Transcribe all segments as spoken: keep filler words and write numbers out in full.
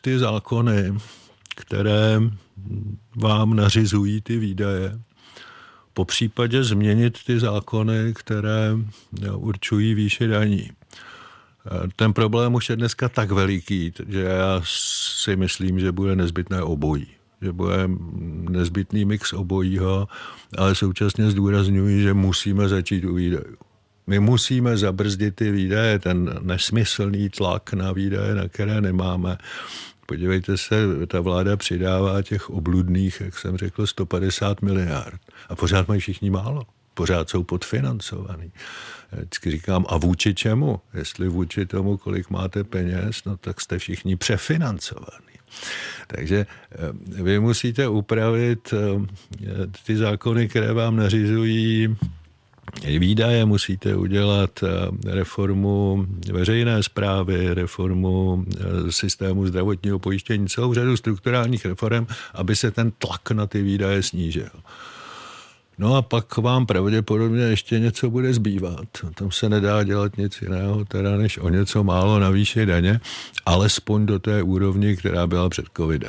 ty zákony, které vám nařizují ty výdaje, po případě změnit ty zákony, které určují výši daní. Ten problém už je dneska tak veliký, že já si myslím, že bude nezbytné obojí. Že bude nezbytný mix obojího, ale současně zdůrazňuji, že musíme začít u výdajů. My musíme zabrzdit ty výdaje, ten nesmyslný tlak na výdaje, na které nemáme. Podívejte se, ta vláda přidává těch obludných, jak jsem řekl, sto padesát miliard. A pořád mají všichni málo. Pořád jsou podfinancovaný. Vždycky říkám, a vůči čemu? Jestli vůči tomu, kolik máte peněz, no tak jste všichni přefinancovaní. Takže vy musíte upravit ty zákony, které vám nařizují výdaje, musíte udělat reformu veřejné správy, reformu systému zdravotního pojištění, celou řadu strukturálních reform, aby se ten tlak na ty výdaje snížil. No a pak vám pravděpodobně ještě něco bude zbývat. Tam se nedá dělat nic jiného, teda než o něco málo navýšit daně, alespoň do té úrovni, která byla před covidem.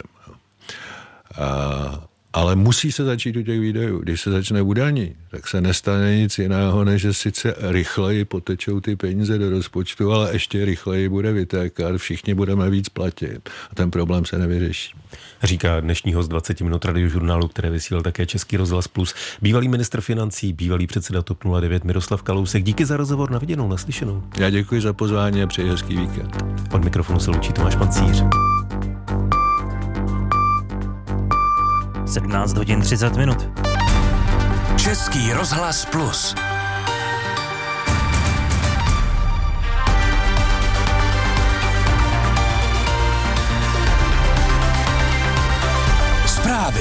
A, ale musí se začít u těch výdajů. Když se začne u daní, tak se nestane nic jiného, než že sice rychleji potečou ty peníze do rozpočtu, ale ještě rychleji bude vytékat, všichni budeme víc platit a ten problém se nevyřeší. Říká dnešní host dvacet minut radiožurnálu, které vysílal také Český rozhlas Plus, bývalý ministr financí, bývalý předseda TOP nula devět Miroslav Kalousek. Díky za rozhovor, na viděnou, naslyšenou. Já děkuji za pozvání a přeji hezký víkend. Od mikrofonu se loučí Tomáš Pancíř. sedmnáct hodin třicet minut. Český rozhlas Plus. Zprávy.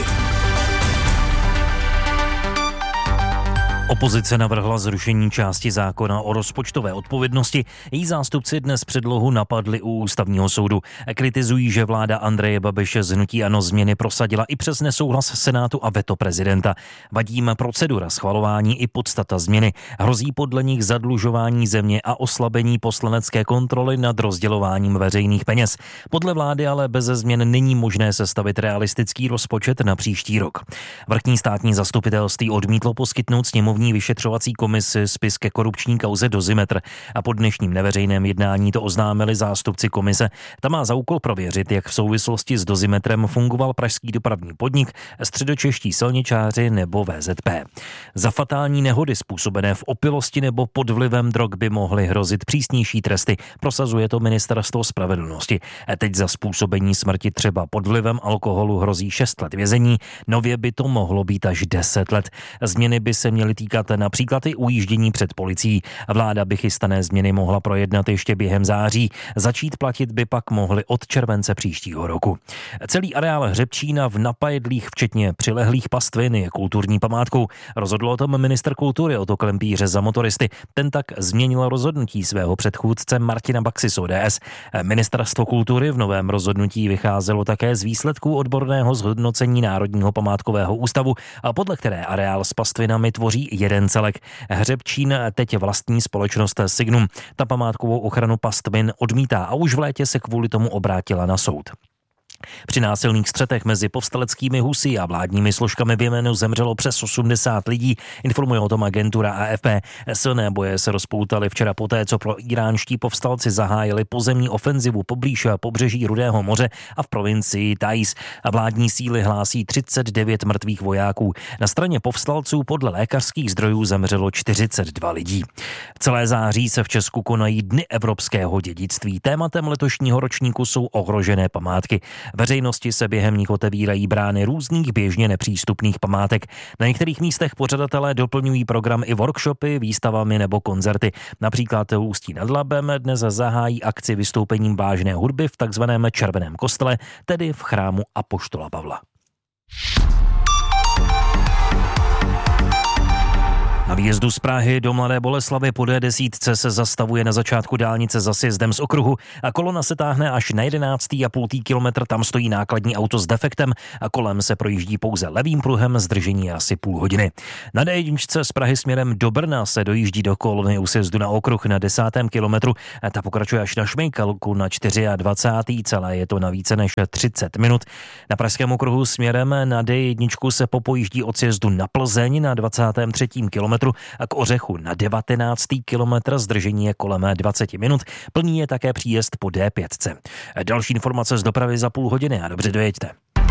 Opozice navrhla zrušení části zákona o rozpočtové odpovědnosti. Její zástupci dnes předlohu napadli u ústavního soudu. Kritizují, že vláda Andreje Babiše z hnutí ANO změny prosadila i přes nesouhlas Senátu a veto prezidenta. Vadí jim procedura schvalování i podstata změny. Hrozí podle nich zadlužování země a oslabení poslanecké kontroly nad rozdělováním veřejných peněz. Podle vlády ale beze změn není možné sestavit realistický rozpočet na příští rok. Vrchní státní zastupitelství odmítlo poskytnout sněmovní vyšetřovací komisi spis ke korupční kauze Dozimetr a po dnešním neveřejném jednání to oznámili zástupci komise. Ta má za úkol prověřit, jak v souvislosti s Dozimetrem fungoval pražský dopravní podnik, středočeští silničáři nebo V Z P. Za fatální nehody způsobené v opilosti nebo pod vlivem drog by mohly hrozit přísnější tresty, prosazuje to Ministerstvo spravedlnosti. Teď za způsobení smrti třeba pod vlivem alkoholu hrozí šest let vězení, nově by to mohlo být až deset let. Změny by se měly týkat například i ujíždění před policií. Vláda by chystané změny mohla projednat ještě během září. Začít platit by pak mohly od července příštího roku. Celý areál Hřebčína v Napajedlích, včetně přilehlých pastvin, je kulturní památkou. Rozhodl o tom ministr kultury Otto Klempíře za motoristy. Ten tak změnil rozhodnutí svého předchůdce Martina Baxy z O D S. Ministerstvo kultury v novém rozhodnutí vycházelo také z výsledků odborného zhodnocení Národního památkového ústavu, a podle které areál s pastvinami tvoří jeden celek. Hřebčín teď vlastní společnost Signum. Ta památkovou ochranu pastvin odmítá a už v létě se kvůli tomu obrátila na soud. Při násilných střetech mezi povstaleckými husy a vládními složkami v Jemenu zemřelo přes osmdesát lidí, informuje o tom agentura A F P. Silné boje se rozpoutaly včera poté, co pro iránští povstalci zahájili pozemní ofenzivu poblíž pobřeží Rudého moře a v provincii Taiz. A vládní síly hlásí třicet devět mrtvých vojáků. Na straně povstalců podle lékařských zdrojů zemřelo čtyřicet dva lidí. Celé září se v Česku konají Dny evropského dědictví. Tématem letošního ročníku jsou ohrožené památky. Veřejnosti se během nich otevírají brány různých běžně nepřístupných památek. Na některých místech pořadatelé doplňují program i workshopy, výstavami nebo koncerty. Například v Ústí nad Labem dnes zahájí akci vystoupením vážné hudby v takzvaném Červeném kostele, tedy v chrámu apoštola Pavla. Na výjezdu z Prahy do Mladé Boleslavi po D deset se zastavuje na začátku dálnice za sjezdem z okruhu a kolona se táhne až na jedenáctý a půl kilometr. Tam stojí nákladní auto s defektem a kolem se projíždí pouze levým pruhem, zdržení je asi půl hodiny. Na D jedna z Prahy směrem do Brna se dojíždí do kolony u sjezdu na okruh na desátém kilometru. Ta pokračuje až na Šmejkalku na dvacátém čtvrtém Celé je to na více než třicet minut. Na pražském okruhu směrem na D jedna se popojíždí od sjezdu na Plzeň na dvacátém třetím kilometru a k Ořechu na devatenáctý kilometr, zdržení je kolem dvacet minut. Plný je také příjezd po D pět. Další informace z dopravy za půl hodiny a dobře dojeďte.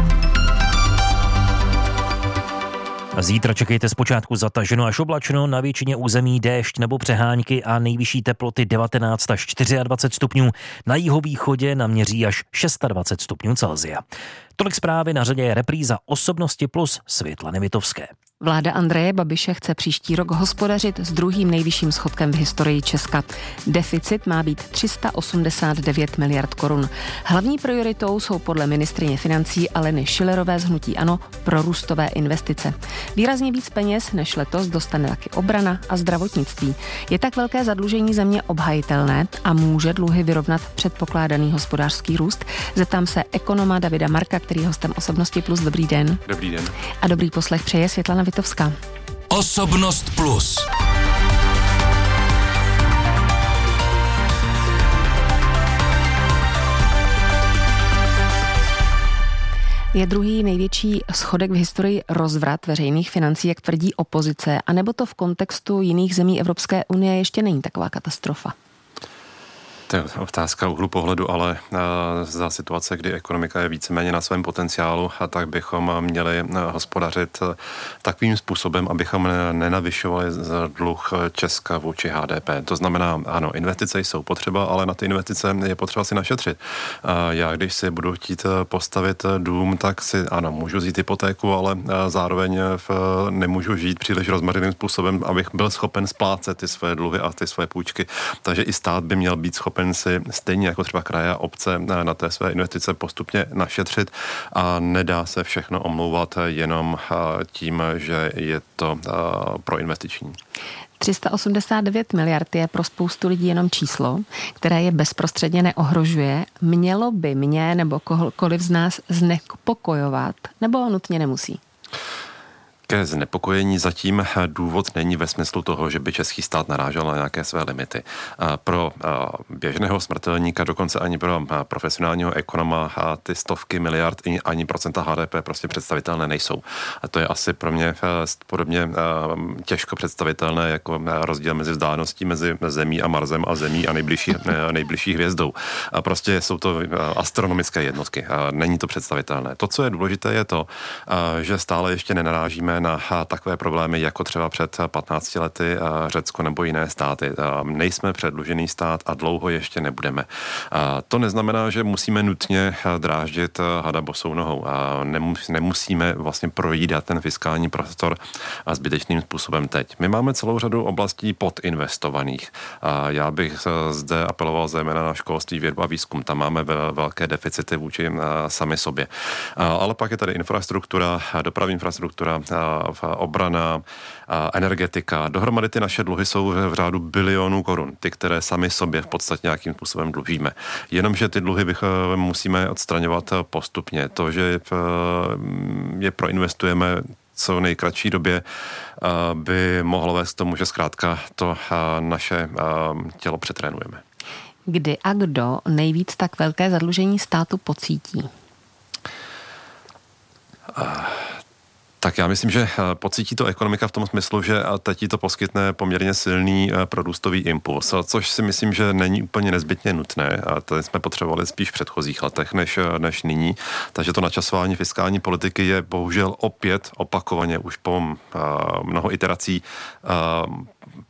Zítra čekejte zpočátku zataženo až oblačno, na většině území déšť nebo přehánky a nejvyšší teploty devatenáct až dvacet čtyři stupňů. Na jihovýchodě naměří až dvacet šest stupňů Celsia. Tolik zprávy, na řadě je repríza Osobnosti plus Světlany Vitovské. Vláda Andreje Babiše chce příští rok hospodařit s druhým nejvyšším schodkem v historii Česka. Deficit má být tři sta osmdesát devět miliard korun. Hlavní prioritou jsou podle ministryně financí Aleny Schillerové z hnutí ANO prorůstové investice. Výrazně víc peněz než letos dostane taky obrana a zdravotnictví. Je tak velké zadlužení země obhajitelné a může dluhy vyrovnat předpokládaný hospodářský růst? Zeptám se ekonoma Davida Marka, který je hostem Osobnosti plus. Dobrý den. Dobrý den. A dobrý poslech přeje Světlana Vitovská. Osobnost plus. Je druhý největší schodek v historii rozvrat veřejných financí, jak tvrdí opozice, anebo to v kontextu jiných zemí Evropské unie ještě není taková katastrofa? To je otázka úhlu pohledu, ale za situace, kdy ekonomika je víceméně na svém potenciálu, a tak bychom měli hospodařit takovým způsobem, abychom nenavyšovali dluh Česka vůči H D P. To znamená, ano, investice jsou potřeba, ale na ty investice je potřeba si našetřit. Já, když si budu chtít postavit dům, tak si, ano, můžu vzít hypotéku, ale zároveň nemůžu žít příliš rozmařeným způsobem, abych byl schopen splácet ty své dluhy a ty své půjčky. Takže i stát by měl být schopen si stejně jako třeba kraje a obce na té své investice postupně našetřit a nedá se všechno omlouvat jenom tím, že je to proinvestiční. tři sta osmdesát devět miliard je pro spoustu lidí jenom číslo, které je bezprostředně neohrožuje. Mělo by mě nebo kohokoliv z nás znepokojovat, nebo nutně nemusí? Ke znepokojení zatím důvod není ve smyslu toho, že by český stát narážel na nějaké své limity. Pro běžného smrtelníka, dokonce ani pro profesionálního ekonoma ty stovky miliard ani procenta H D P prostě představitelné nejsou. A to je asi pro mě podobně těžko představitelné jako rozdíl mezi vzdáleností mezi zemí a Marsem a zemí a nejbližší, nejbližší hvězdou. A prostě jsou to astronomické jednotky. Není to představitelné. To, co je důležité, je to, že stále ještě nenarážíme na takové problémy, jako třeba před patnácti lety Řecko nebo jiné státy. Nejsme předlužený stát a dlouho ještě nebudeme. To neznamená, že musíme nutně dráždit hada bosou nohou. Nemusíme vlastně projídat ten fiskální prostor zbytečným způsobem teď. My máme celou řadu oblastí podinvestovaných. Já bych zde apeloval zejména na školství, vědu a výzkum. Tam máme velké deficity vůči sami sobě. Ale pak je tady infrastruktura, dopravní infrastruktura, obrana, energetika. Dohromady ty naše dluhy jsou v řádu bilionů korun, ty, které sami sobě v podstatě nějakým způsobem dlužíme. Jenomže ty dluhy musíme odstraňovat postupně. To, že je proinvestujeme co nejkratší době, by mohlo vést k tomu, že zkrátka to naše tělo přetrénujeme. Kdy a kdo nejvíc tak velké zadlužení státu pocítí? Tak já myslím, že pocítí to ekonomika v tom smyslu, že teď jí to poskytne poměrně silný prorůstový impuls, což si myslím, že není úplně nezbytně nutné. A to jsme potřebovali spíš v předchozích letech než, než nyní. Takže to načasování fiskální politiky je bohužel opět opakovaně už po mnoho iterací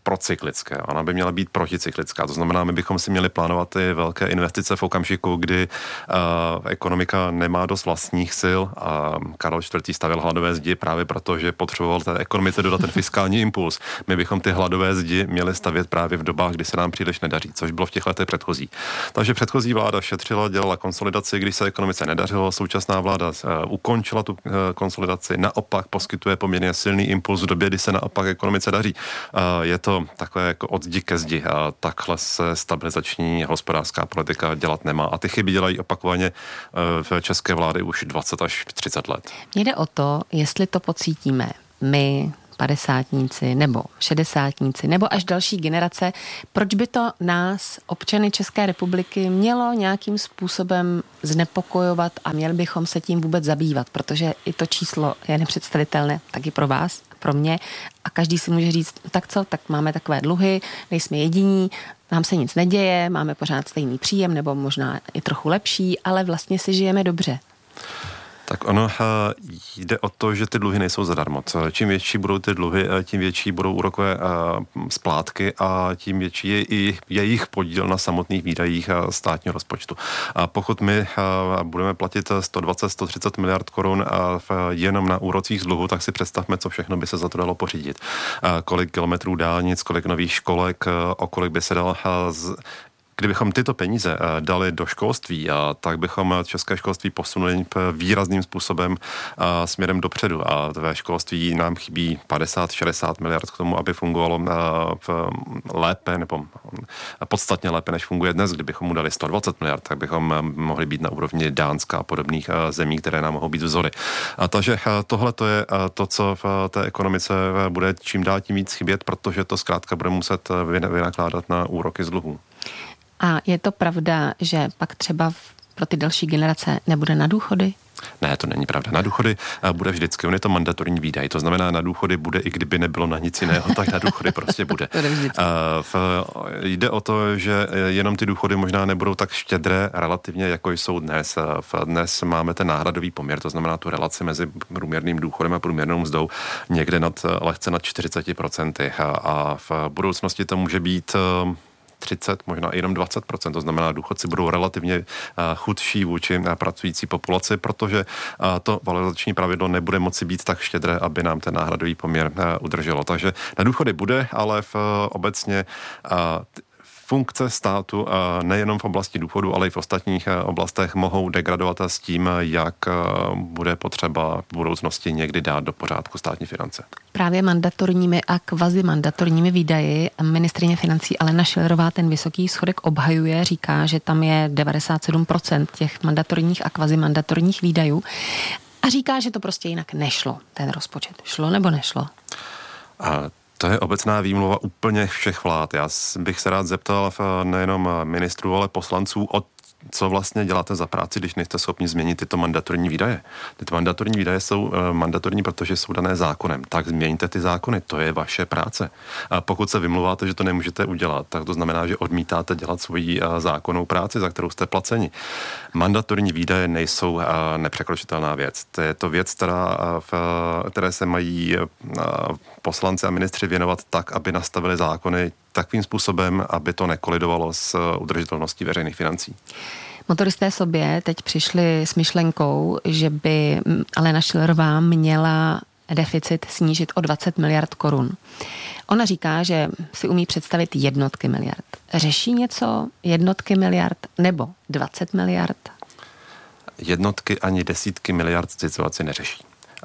procyklické, ona by měla být proticyklická. To znamená, my bychom si měli plánovat ty velké investice v okamžiku, kdy uh, ekonomika nemá dost vlastních sil a Karel čtvrtý stavěl hladové zdi právě proto, že potřeboval té ekonomice dodat ten fiskální impuls. My bychom ty hladové zdi měli stavět právě v dobách, kdy se nám příliš nedaří, což bylo v těch letech předchozí. Takže předchozí vláda šetřila, dělala konsolidaci, když se ekonomice nedařilo, současná vláda uh, ukončila tu uh, konsolidaci, naopak poskytuje poměrně silný impuls v době, kdy se naopak ekonomice daří. Uh, je to takové jako od zdi ke zdi a takhle se stabilizační hospodářská politika dělat nemá. A ty chyby dělají opakovaně uh, v české vlády už dvacet až třicet let. Mně jde o to, jestli to pocítíme my, padesátníci, nebo šedesátníci, nebo až další generace, proč by to nás, občany České republiky, mělo nějakým způsobem znepokojovat a měli bychom se tím vůbec zabývat, protože i to číslo je nepředstavitelné taky pro vás, pro mě a každý si může říct, tak co, tak máme takové dluhy, nejsme jediní, nám se nic neděje, máme pořád stejný příjem, nebo možná i trochu lepší, ale vlastně si žijeme dobře. Tak ono jde o to, že ty dluhy nejsou zadarmo. Čím větší budou ty dluhy, tím větší budou úrokové splátky a tím větší je i jejich podíl na samotných výdajích státního rozpočtu. A pokud my budeme platit sto dvacet až sto třicet miliard korun jenom na úrocích z dluhu, tak si představme, co všechno by se za to dalo pořídit. Kolik kilometrů dálnic, kolik nových školek, o kolik by se dalo z Kdybychom tyto peníze dali do školství, tak bychom české školství posunuli výrazným způsobem směrem dopředu. A ve školství nám chybí padesát až šedesát miliard k tomu, aby fungovalo lépe nebo podstatně lépe, než funguje dnes. Kdybychom mu dali sto dvacet miliard, tak bychom mohli být na úrovni Dánska a podobných zemí, které nám mohou být vzory. A takže tohle to je to, co v té ekonomice bude čím dál tím víc chybět, protože to zkrátka bude muset vynakládat na úroky z dluhů. A je to pravda, že pak třeba pro ty další generace nebude na důchody? Ne, to není pravda. Na důchody bude vždycky, on je to mandatorní výdaj, to znamená na důchody bude, i kdyby nebylo na nic jiného, tak na důchody prostě bude. v, jde o to, že jenom ty důchody možná nebudou tak štědré relativně, jako jsou dnes. V, dnes máme ten náhradový poměr, to znamená tu relaci mezi průměrným důchodem a průměrnou mzdou někde nad, lehce nad čtyřicet procent a, a v budoucnosti to může být třicet, možná jenom dvacet procent, to znamená, důchodci budou relativně chudší vůči pracující populaci, protože to valorizační pravidlo nebude moci být tak štědré, aby nám ten náhradový poměr udrželo. Takže na důchody bude, ale v obecně funkce státu nejenom v oblasti důchodu, ale i v ostatních oblastech mohou degradovat s tím, jak bude potřeba v budoucnosti někdy dát do pořádku státní finance. Právě mandatorními a kvazimandatorními výdaji ministryně financí Alena Schillerová ten vysoký schodek obhajuje, říká, že tam je devadesát sedm procent těch mandatorních a kvazimandatorních výdajů a říká, že to prostě jinak nešlo, ten rozpočet. Šlo nebo nešlo? A to je obecná výmluva úplně všech vlád. Já bych se rád zeptal nejenom ministrů, ale poslanců, od co vlastně děláte za práci, když nejste schopni změnit tyto mandatorní výdaje. Tyto mandatorní výdaje jsou uh, mandatorní, protože jsou dané zákonem. Tak změňte ty zákony, to je vaše práce. A pokud se vymluváte, že to nemůžete udělat, tak to znamená, že odmítáte dělat svoji uh, zákonnou práci, za kterou jste placeni. Mandatorní výdaje nejsou uh, nepřekročitelná věc. To je to věc, která, uh, v, které se mají uh, poslanci a ministři věnovat tak, aby nastavili zákony takovým způsobem, aby to nekolidovalo s udržitelností veřejných financí. Motoristé sobě teď přišli s myšlenkou, že by Alena Schillerová měla deficit snížit o dvacet miliard korun. Ona říká, že si umí představit jednotky miliard. Řeší něco jednotky miliard nebo dvacet miliard? Jednotky ani desítky miliard situaci neřeší.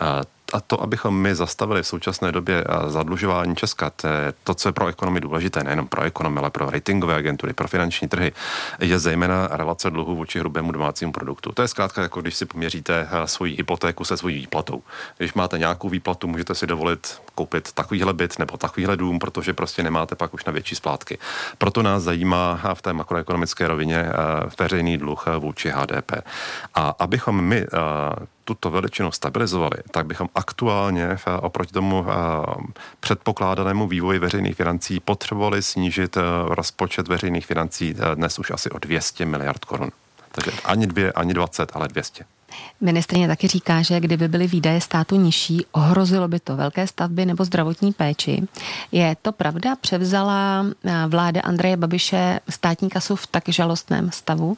A to, abychom my zastavili v současné době zadlužování Česka, to, je to, co je pro ekonomii důležité, nejenom pro ekonomy, ale pro ratingové agentury, pro finanční trhy, je zejména relace dluhu vůči hrubému domácímu produktu. To je zkrátka jako když si poměříte svoji hypotéku se svojí výplatou. Když máte nějakou výplatu, můžete si dovolit koupit takovýhle byt nebo takovýhle dům, protože prostě nemáte pak už na větší splátky. Proto nás zajímá v té makroekonomické rovině veřejný dluh vůči H D P. A abychom my tuto veličinu stabilizovali, tak bychom aktuálně oproti tomu předpokládanému vývoji veřejných financí potřebovali snížit rozpočet veřejných financí dnes už asi o dvě stě miliard korun. Takže ani dvě, ani dvacet, ale dvě stě. Ministryně taky říká, že kdyby byly výdaje státu nižší, ohrozilo by to velké stavby nebo zdravotní péči. Je to pravda? Převzala vláda Andreje Babiše státní kasu v tak žalostném stavu?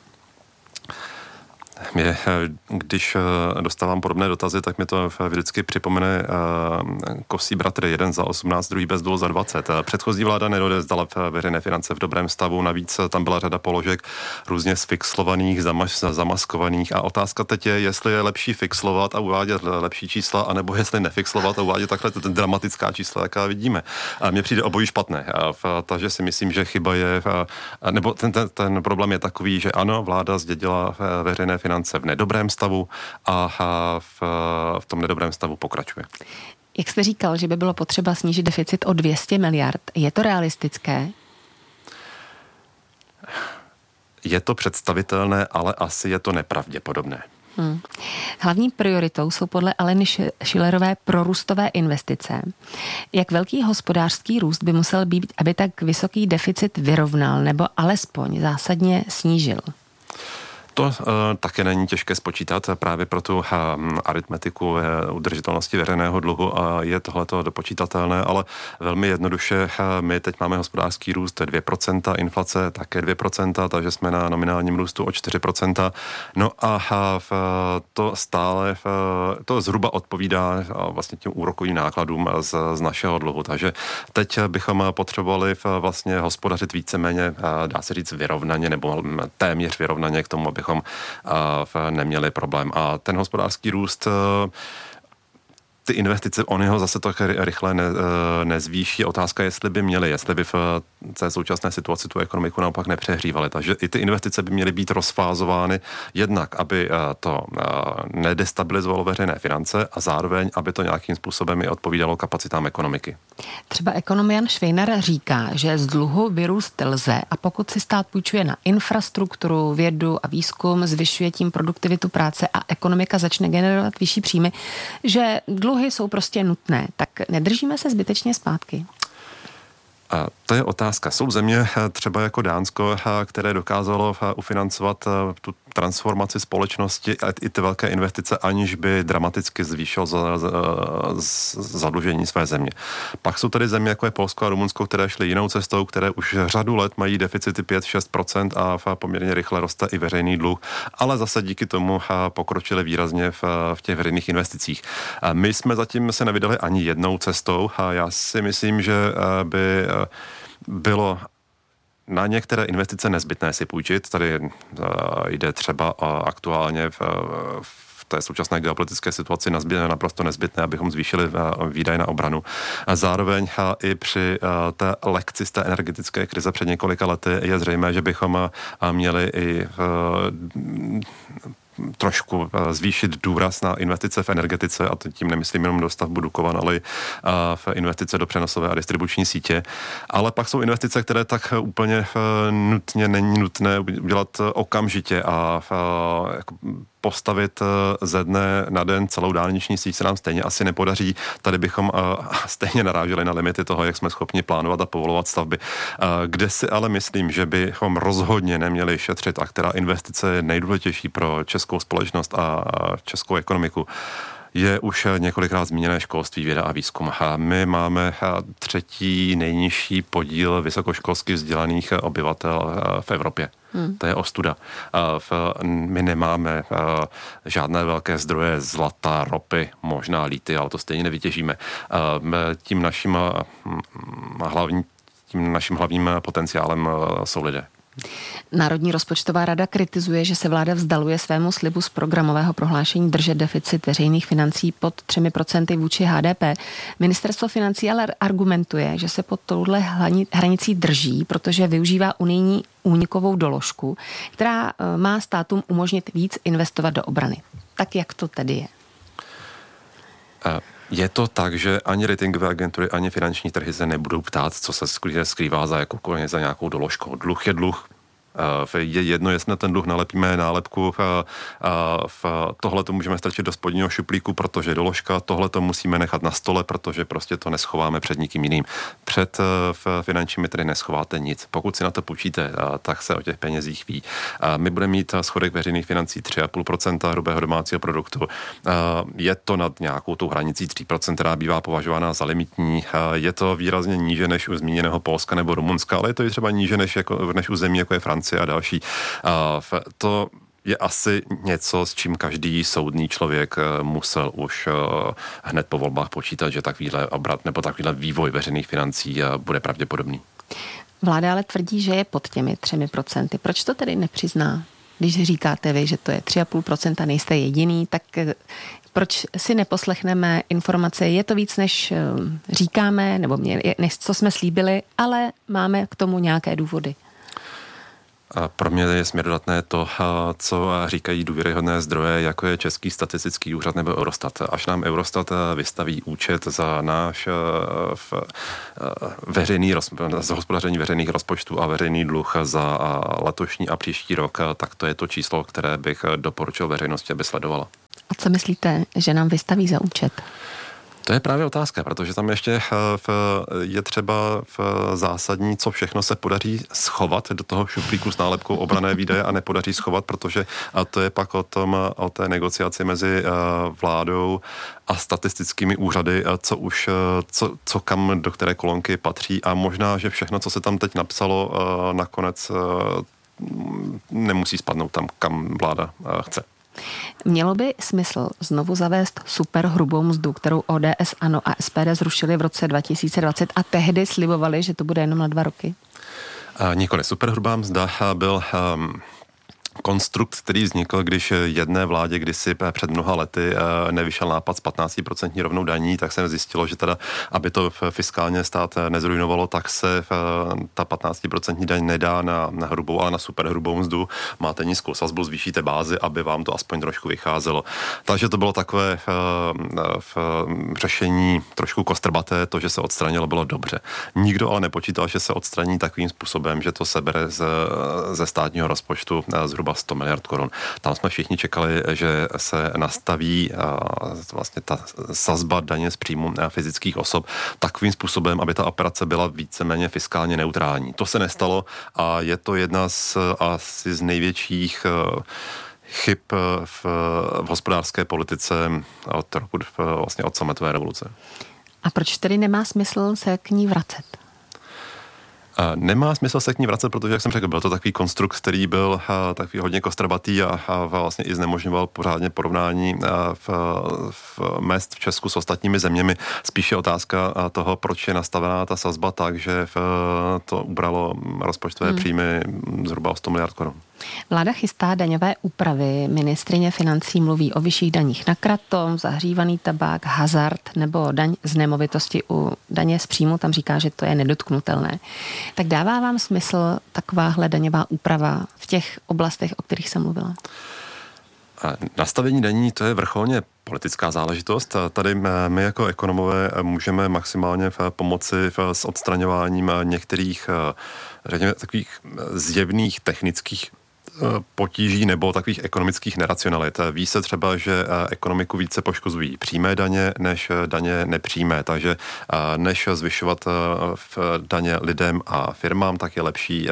Mě, když dostávám podobné dotazy, tak mi to vždycky připomene Kosí bratry, jeden za osmnáct, druhý bez dvou za dvacet. Předchozí vláda neodevzdala veřejné finance v dobrém stavu, navíc tam byla řada položek různě sfixlovaných, zamas, zamaskovaných a otázka teď je, jestli je lepší fixlovat a uvádět lepší čísla, anebo jestli nefixlovat a uvádět takhle ten dramatická čísla, jaká vidíme. A mně přijde obojí špatné, takže si myslím, že chyba je, nebo ten, ten, ten problém je takový, že ano, vláda zdědila veřejné finance v nedobrém stavu a v, v tom nedobrém stavu pokračuje. Jak jste říkal, že by bylo potřeba snížit deficit o dvě stě miliard, je to realistické? Je to představitelné, ale asi je to nepravděpodobné. Hmm. Hlavní prioritou jsou podle Aleny Schillerové prorůstové investice. Jak velký hospodářský růst by musel být, aby tak vysoký deficit vyrovnal nebo alespoň zásadně snížil? To uh, také není těžké spočítat, právě pro tu uh, aritmetiku uh, udržitelnosti veřejného dluhu uh, je tohleto dopočítatelné, ale velmi jednoduše uh, my teď máme hospodářský růst dvě procenta, inflace také dvě procenta, takže jsme na nominálním růstu o čtyři procenta. No a uh, to stále, uh, to zhruba odpovídá uh, vlastně těm úrokovým nákladům z, z našeho dluhu, takže teď bychom potřebovali uh, vlastně hospodařit víceméně, uh, dá se říct vyrovnaně, nebo téměř vyrovnaně k tomu, aby bychom uh, neměli problém. A ten hospodářský růst, uh, ty investice, on ho zase tak rychle ne, uh, nezvýší. Otázka je, jestli by měly, jestli by v té současné situaci tu ekonomiku naopak nepřehřívaly. Takže i ty investice by měly být rozfázovány jednak, aby uh, to uh, nedestabilizovalo veřejné finance a zároveň, aby to nějakým způsobem i odpovídalo kapacitám ekonomiky. Třeba ekonom Jan Švejnar říká, že z dluhu vyrůst lze a pokud si stát půjčuje na infrastrukturu, vědu a výzkum, zvyšuje tím produktivitu práce a ekonomika začne generovat vyšší příjmy, že dluhy jsou prostě nutné. Tak nedržíme se zbytečně zpátky? A to je otázka. Jsou země třeba jako Dánsko, které dokázalo ufinancovat tu transformaci společnosti a i ty velké investice, aniž by dramaticky zvýšil za, za, zadlužení své země. Pak jsou tady země, jako je Polsko a Rumunsko, které šly jinou cestou, které už řadu let mají deficity pět až šest procent a poměrně rychle roste i veřejný dluh, ale zase díky tomu pokročili výrazně v, v těch veřejných investicích. My jsme zatím se nevydali ani jednou cestou a já si myslím, že by bylo na některé investice nezbytné si půjčit. Tady uh, jde třeba uh, aktuálně v, v té současné geopolitické situaci nazbytné, naprosto nezbytné, abychom zvýšili uh, výdaje na obranu. A zároveň uh, i při uh, té lekci z té energetické krize před několika lety je zřejmé, že bychom uh, měli i uh, trošku zvýšit důraz na investice v energetice, a tím nemyslím jenom do stavbu Dukovan, ale v investice do přenosové a distribuční sítě. Ale pak jsou investice, které tak úplně nutně není nutné udělat okamžitě a postavit ze dne na den celou dálniční síť se nám stejně asi nepodaří. Tady bychom stejně naráželi na limity toho, jak jsme schopni plánovat a povolovat stavby. Kde si ale myslím, že bychom rozhodně neměli šetřit a která investice je nejdůležitější pro českou společnost a českou ekonomiku, je už několikrát zmíněné školství, věda a výzkum. A my máme třetí nejnižší podíl vysokoškolsky vzdělaných obyvatel v Evropě. Hmm. To je ostuda. My nemáme žádné velké zdroje zlata, ropy, možná lithia, ale to stejně nevytěžíme. Tím naším, hlavní, tím naším hlavním potenciálem jsou lidé. Národní rozpočtová rada kritizuje, že se vláda vzdaluje svému slibu z programového prohlášení držet deficit veřejných financí pod třemi procenty vůči H D P. Ministerstvo financí ale argumentuje, že se pod touhle hranicí drží, protože využívá unijní únikovou doložku, která má státům umožnit víc investovat do obrany. Tak jak to tedy je? Uh. Je to tak, že ani ratingové agentury, ani finanční trhy se nebudou ptát, co se skrývá za, jako, za nějakou doložkou. Dluh je dluh. Je jedno, jestli na ten dluh nalepíme nálepku, tohle to můžeme strčit do spodního šuplíku, protože je doložka, tohle to musíme nechat na stole, protože prostě to neschováme před nikým jiným. Před finančními trhy neschováte nic. Pokud si na to půjčíte, tak se o těch penězích ví. My budeme mít schodek veřejných financí tři celá pět procenta hrubého domácího produktu. Je to nad nějakou tou hranicí tři procenta, která bývá považována za limitní. Je to výrazně níže než u zmíněného Polska nebo Rumunska, ale je to i třeba níže než, jako, než u zemí, jako je Francie a další. To je asi něco, s čím každý soudný člověk musel už hned po volbách počítat, že takovýhle obrat nebo takovýhle vývoj veřejných financí bude pravděpodobný. Vláda ale tvrdí, že je pod těmi třemi procenty. Proč to tedy nepřizná? Když říkáte vy, že to je tři celá pět procenta, nejste jediný, tak proč si neposlechneme informace? Je to víc, než říkáme, nebo než co jsme slíbili, ale máme k tomu nějaké důvody. Pro mě je směrodatné to, co říkají důvěryhodné zdroje, jako je Český statistický úřad nebo Eurostat. Až nám Eurostat vystaví účet za náš veřejný za hospodaření veřejných rozpočtů a veřejný dluh za letošní a příští rok, tak to je to číslo, které bych doporučil veřejnosti, aby sledovala. A co myslíte, že nám vystaví za účet? To je právě otázka, protože tam ještě je třeba zásadní, co všechno se podaří schovat do toho šuplíku s nálepkou obrané výdaje a nepodaří schovat, protože to je pak o tom, o té negociaci mezi vládou a statistickými úřady, co už, co, co kam do které kolonky patří a možná, že všechno, co se tam teď napsalo, nakonec nemusí spadnout tam, kam vláda chce. Mělo by smysl znovu zavést superhrubou mzdu, kterou O D S, ANO a S P D zrušili v roce dva tisíce dvacet a tehdy slibovali, že to bude jenom na dva roky? A nikoli. Superhrubá mzda byl um, konstrukt, který vznikl, když jedné vládě kdysi před mnoha lety nevyšel nápad s patnáct procent rovnou daní, tak se zjistilo, že teda, aby to fiskálně stát nezrujnovalo, tak se ta patnáct procent daň nedá na, na hrubou, ale na superhrubou mzdu. Máte nízkou sazbu, zvýšíte bázi, aby vám to aspoň trošku vycházelo. Takže to bylo takové v, v řešení trošku kostrbaté, to, že se odstranilo, bylo dobře. Nikdo ale nepočítal, že se odstraní takovým způsobem, že to sebere ze, ze státního rozpočtu zhruba sto miliard korun. Tam jsme všichni čekali, že se nastaví vlastně ta sazba daně z příjmu fyzických osob takovým způsobem, aby ta operace byla víceméně fiskálně neutrální. To se nestalo a je to jedna z asi z největších chyb v, v hospodářské politice od roku, vlastně od sametové revoluce. A proč tedy nemá smysl se k ní vracet? Nemá smysl se k ní vracet, protože, jak jsem řekl, byl to takový konstrukt, který byl takový hodně kostrbatý a, a vlastně i znemožňoval pořádně porovnání v, v mezd v Česku s ostatními zeměmi. Spíše otázka toho, proč je nastavená ta sazba tak, že to ubralo rozpočtové hmm. příjmy zhruba o sto miliard korun. Vláda chystá daňové úpravy. Ministryně financí mluví o vyšších daních na kratom, zahřívaný tabák, hazard nebo daň z nemovitosti. U daně z příjmu tam říká, že to je nedotknutelné. Tak dává vám smysl takováhle daňová úprava v těch oblastech, o kterých jsem mluvila? Nastavení daní, to je vrcholně politická záležitost. Tady my jako ekonomové můžeme maximálně pomoci s odstraňováním některých, řekněme, takových zjevných technických potíží nebo takových ekonomických neracionalit. Ví se třeba, že ekonomiku více poškozují přímé daně než daně nepřímé, takže než zvyšovat daně lidem a firmám, tak je lepší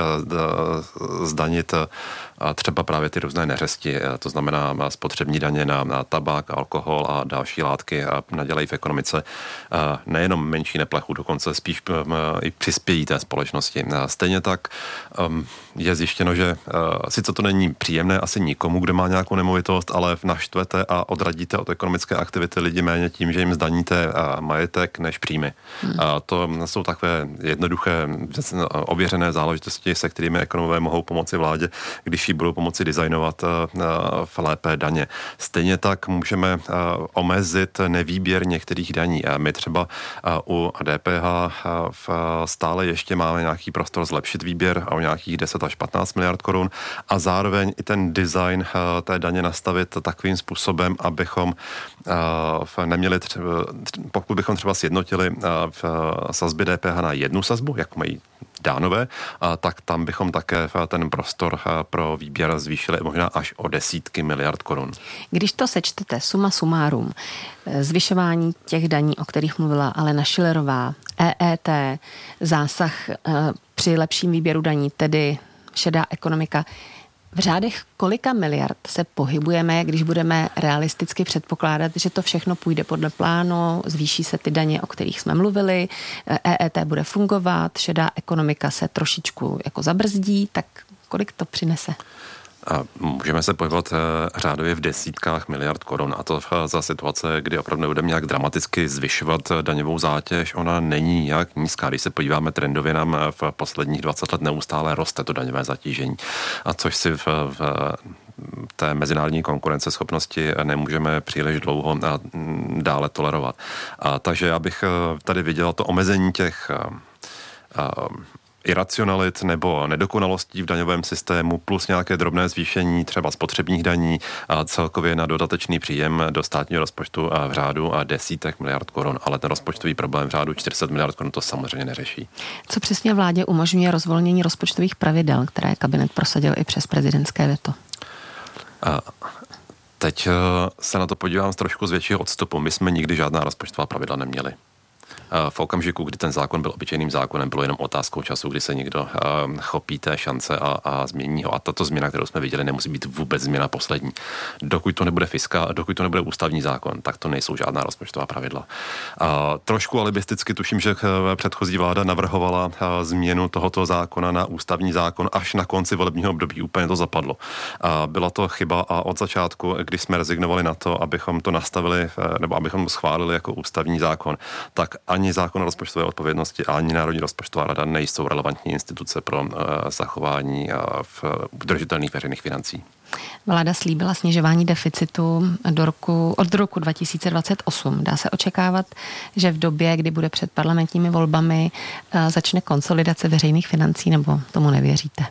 zdanit třeba právě ty různé neřesti, to znamená spotřební daně na, na tabák, alkohol a další látky a nadělají v ekonomice nejenom menší neplechu, dokonce spíš i přispějí té společnosti. Stejně tak je zjištěno, že sice to není příjemné asi nikomu, kdo má nějakou nemovitost, ale naštvete a odradíte od ekonomické aktivity lidi méně tím, že jim zdaníte majetek než příjmy. Hmm. A to jsou takové jednoduché, ověřené záležitosti, se kterými ekonomové mohou pomoci vládě, když jí budou pomoci designovat v lépe daně. Stejně tak můžeme omezit nevýběr některých daní. My třeba u D P H stále ještě máme nějaký prostor zlepšit výběr o nějakých deset až patnáct miliard korun a zároveň i ten design té daně nastavit takovým způsobem, abychom neměli třeba, pokud bychom třeba sjednotili v sazby D P H na jednu sazbu, jak mají dánové, tak tam bychom také ten prostor pro výběr zvýšili možná až o desítky miliard korun. Když to sečtete suma sumárum, zvyšování těch daní, o kterých mluvila Alena Schillerová, E E T, zásah při lepším výběru daní, tedy šedá ekonomika, v řádech kolika miliard se pohybujeme, když budeme realisticky předpokládat, že to všechno půjde podle plánu, zvýší se ty daně, o kterých jsme mluvili, E E T bude fungovat, šedá ekonomika se trošičku jako zabrzdí, tak kolik to přinese? A můžeme se pohybovat řádově v desítkách miliard korun a to za situace, kdy opravdu nebudeme nějak dramaticky zvyšovat daňovou zátěž. Ona není nějak nízká. Když se podíváme trendově, nám v posledních dvacet let neustále roste to daňové zatížení. A což si v, v té mezinárodní konkurenceschopnosti nemůžeme příliš dlouho a dále tolerovat. A takže já bych tady viděl to omezení těch a, a, iracionalit nebo nedokonalostí v daňovém systému plus nějaké drobné zvýšení třeba spotřebních daní a celkově na dodatečný příjem do státního rozpočtu a v řádu a desítek miliard korun, ale ten rozpočtový problém v řádu čtyři sta miliard korun to samozřejmě neřeší. Co přesně vládě umožňuje rozvolnění rozpočtových pravidel, které kabinet prosadil i přes prezidentské veto? A teď se na to podívám z trošku z většího odstupu. My jsme nikdy žádná rozpočtová pravidla neměli. V okamžiku, kdy ten zákon byl obyčejným zákonem, bylo jenom otázkou času, kdy se někdo chopí té šance a, a změní ho. A tato změna, kterou jsme viděli, nemusí být vůbec změna poslední. Dokud to nebude fiska, dokud to nebude ústavní zákon, tak to nejsou žádná rozpočtová pravidla. A trošku alibisticky tuším, že předchozí vláda navrhovala změnu tohoto zákona na ústavní zákon až na konci volebního období. Úplně to zapadlo. A byla to chyba a od začátku, když jsme rezignovali na to, abychom to nastavili nebo abychom schválili jako ústavní zákon, tak ani zákon o rozpočtové odpovědnosti, ani Národní rozpočtová rada nejsou relevantní instituce pro uh, zachování uh, v udržitelných veřejných financí. Vláda slíbila snižování deficitu do roku, od roku dva tisíce dvacet osm. Dá se očekávat, že v době, kdy bude před parlamentními volbami, uh, začne konsolidace veřejných financí, nebo tomu nevěříte?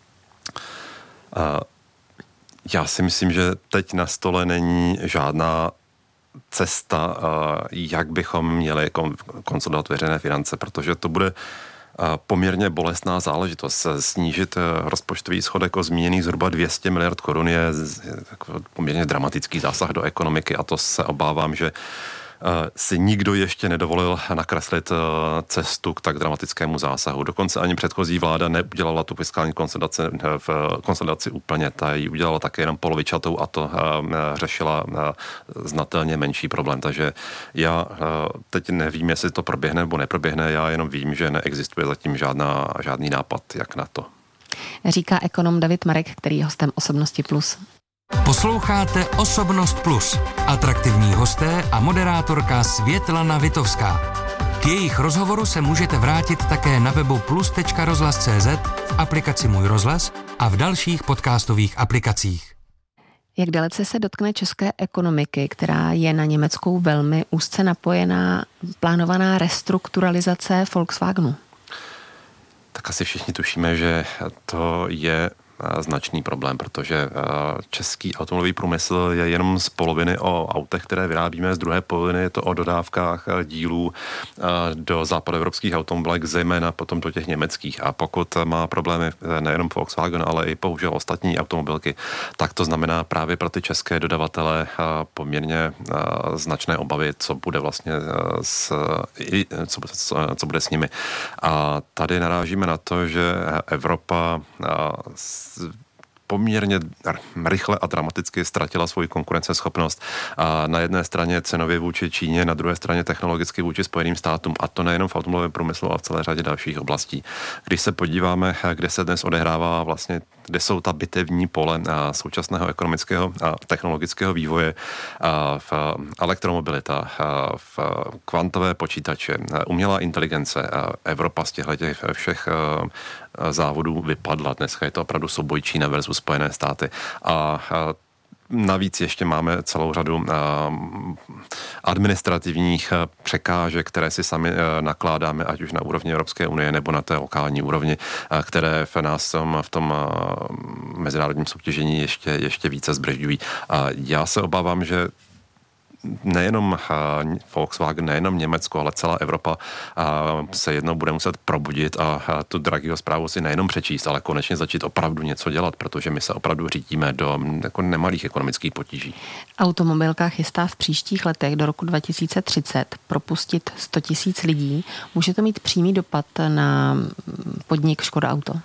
Uh, já si myslím, že teď na stole není žádná cesta, jak bychom měli konsolidovat veřejné finance, protože to bude poměrně bolestná záležitost. Snížit rozpočtový schodek o zmíněných zhruba dvě stě miliard korun je poměrně dramatický zásah do ekonomiky a to se obávám, že si nikdo ještě nedovolil nakreslit cestu k tak dramatickému zásahu. Dokonce ani předchozí vláda neudělala tu fiskální konsolidaci, v konsolidaci úplně. Ta ji udělala také jenom polovičatou a to řešila znatelně menší problém. Takže já teď nevím, jestli to proběhne nebo neproběhne, já jenom vím, že neexistuje zatím žádná, žádný nápad, jak na to. Říká ekonom David Marek, který je hostem Osobnosti plus. Posloucháte Osobnost plus. Atraktivní hosté a moderátorka Světlana Vitovská. K jejich rozhovoru se můžete vrátit také na webu plus tečka rozhlas tečka cé zet, v aplikaci Můj rozhlas a v dalších podcastových aplikacích. Jak dalece se dotkne české ekonomiky, která je na německou velmi úzce napojená, plánovaná restrukturalizace Volkswagenu? Tak asi všichni tušíme, že to je značný problém, protože český automobilový průmysl je jenom z poloviny o autech, které vyrábíme, z druhé poloviny je to o dodávkách dílů do západoevropských automobilek, zejména potom do těch německých. A pokud má problémy nejenom Volkswagen, ale i bohužel ostatní automobilky, tak to znamená právě pro ty české dodavatele poměrně značné obavy, co bude vlastně s, co, co bude s nimi. A tady narážíme na to, že Evropa poměrně rychle a dramaticky ztratila svoji konkurenceschopnost a na jedné straně cenově vůči Číně, na druhé straně technologicky vůči Spojeným státům a to nejenom v automobilovém průmyslu, ale v celé řadě dalších oblastí. Když se podíváme, kde se dnes odehrává vlastně, kde jsou ta bitevní pole současného ekonomického a technologického vývoje, v elektromobilita, v kvantové počítače, umělá inteligence, Evropa z těchto všech závodů vypadla. Dneska je to opravdu souboj Čína versus Spojené státy. A navíc ještě máme celou řadu administrativních překážek, které si sami nakládáme, ať už na úrovni Evropské unie nebo na té lokální úrovni, které v nás v tom mezinárodním soutěžení ještě, ještě více zbržďují. A já se obávám, že nejenom Volkswagen, nejenom Německo, ale celá Evropa se jednou bude muset probudit a tu Draghiho zprávu si nejenom přečíst, ale konečně začít opravdu něco dělat, protože my se opravdu řídíme do jako nemalých ekonomických potíží. Automobilka chystá v příštích letech do roku dva tisíce třicet propustit sto tisíc lidí. Může to mít přímý dopad na podnik Škoda Auto?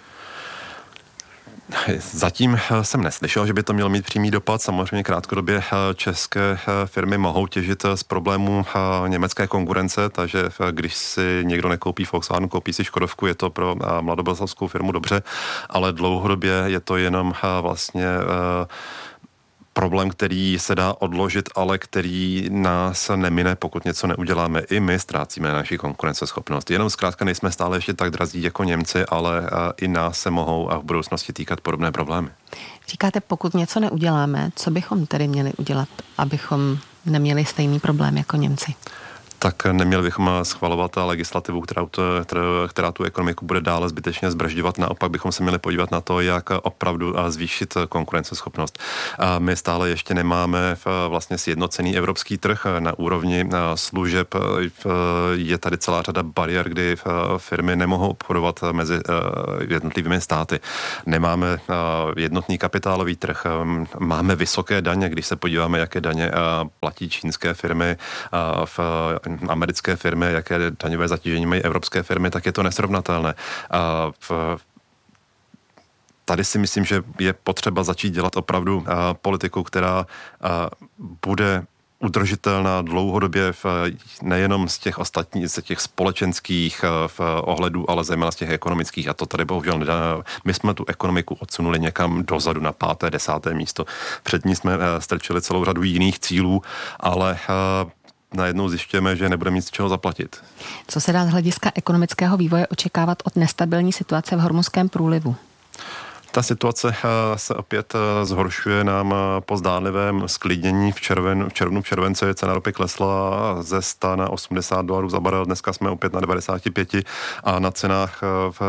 Zatím jsem neslyšel, že by to mělo mít přímý dopad. Samozřejmě krátkodobě české firmy mohou těžit z problémů německé konkurence, takže když si někdo nekoupí Volkswagen, koupí si Škodovku, je to pro mladoboleslavskou firmu dobře, ale dlouhodobě je to jenom vlastně problém, který se dá odložit, ale který nás nemine, pokud něco neuděláme. I my ztrácíme naši konkurenceschopnost. Jenom zkrátka nejsme stále ještě tak drazí jako Němci, ale i nás se mohou a v budoucnosti týkat podobné problémy. Říkáte, pokud něco neuděláme, co bychom tedy měli udělat, abychom neměli stejný problém jako Němci? Tak neměli bychom schvalovat legislativu, která, to, která tu ekonomiku bude dále zbytečně zbržďovat. Naopak bychom se měli podívat na to, jak opravdu zvýšit konkurenceschopnost. My stále ještě nemáme vlastně sjednocený evropský trh na úrovni služeb. Je tady celá řada bariér, kdy firmy nemohou obchodovat mezi jednotlivými státy. Nemáme jednotný kapitálový trh, máme vysoké daně, když se podíváme, jaké daně platí čínské firmy v americké firmy, jaké daňové zatížení mají evropské firmy, tak je to nesrovnatelné. A v, tady si myslím, že je potřeba začít dělat opravdu a, politiku, která a, bude udržitelná dlouhodobě v, nejenom z těch ostatních, z těch společenských v ohledů, ale zejména z těch ekonomických. A to tady bohužel nedá. My jsme tu ekonomiku odsunuli někam dozadu na páté, desáté místo. Před ní jsme strčili celou řadu jiných cílů, ale a, najednou zjišťujeme, že nebudeme mít z čeho zaplatit. Co se dá z hlediska ekonomického vývoje očekávat od nestabilní situace v Hormuzském průlivu? Ta situace se opět zhoršuje nám po zdánlivém sklidnění. V, červen, v červnu, v červenci cena ropy klesla ze sto na osmdesát dolarů za barel. Dneska jsme opět na devadesát pět a na cenách v,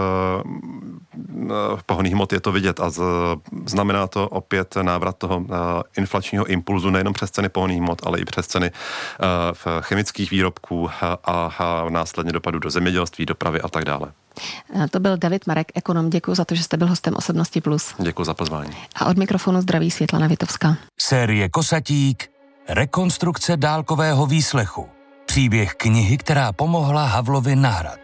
v pohonných hmot je to vidět. A z, znamená to opět návrat toho inflačního impulzu nejenom přes ceny pohonných hmot, ale i přes ceny v chemických výrobků a, a následně dopadu do zemědělství, dopravy a tak dále. To byl David Marek, ekonom. Děkuji za to, že jste byl hostem Osobnosti Plus. Děkuji za pozvání. A od mikrofonu zdraví Světlana Vitovská. Série Kosatík, rekonstrukce dálkového výslechu. Příběh knihy, která pomohla Havlovi na hrad.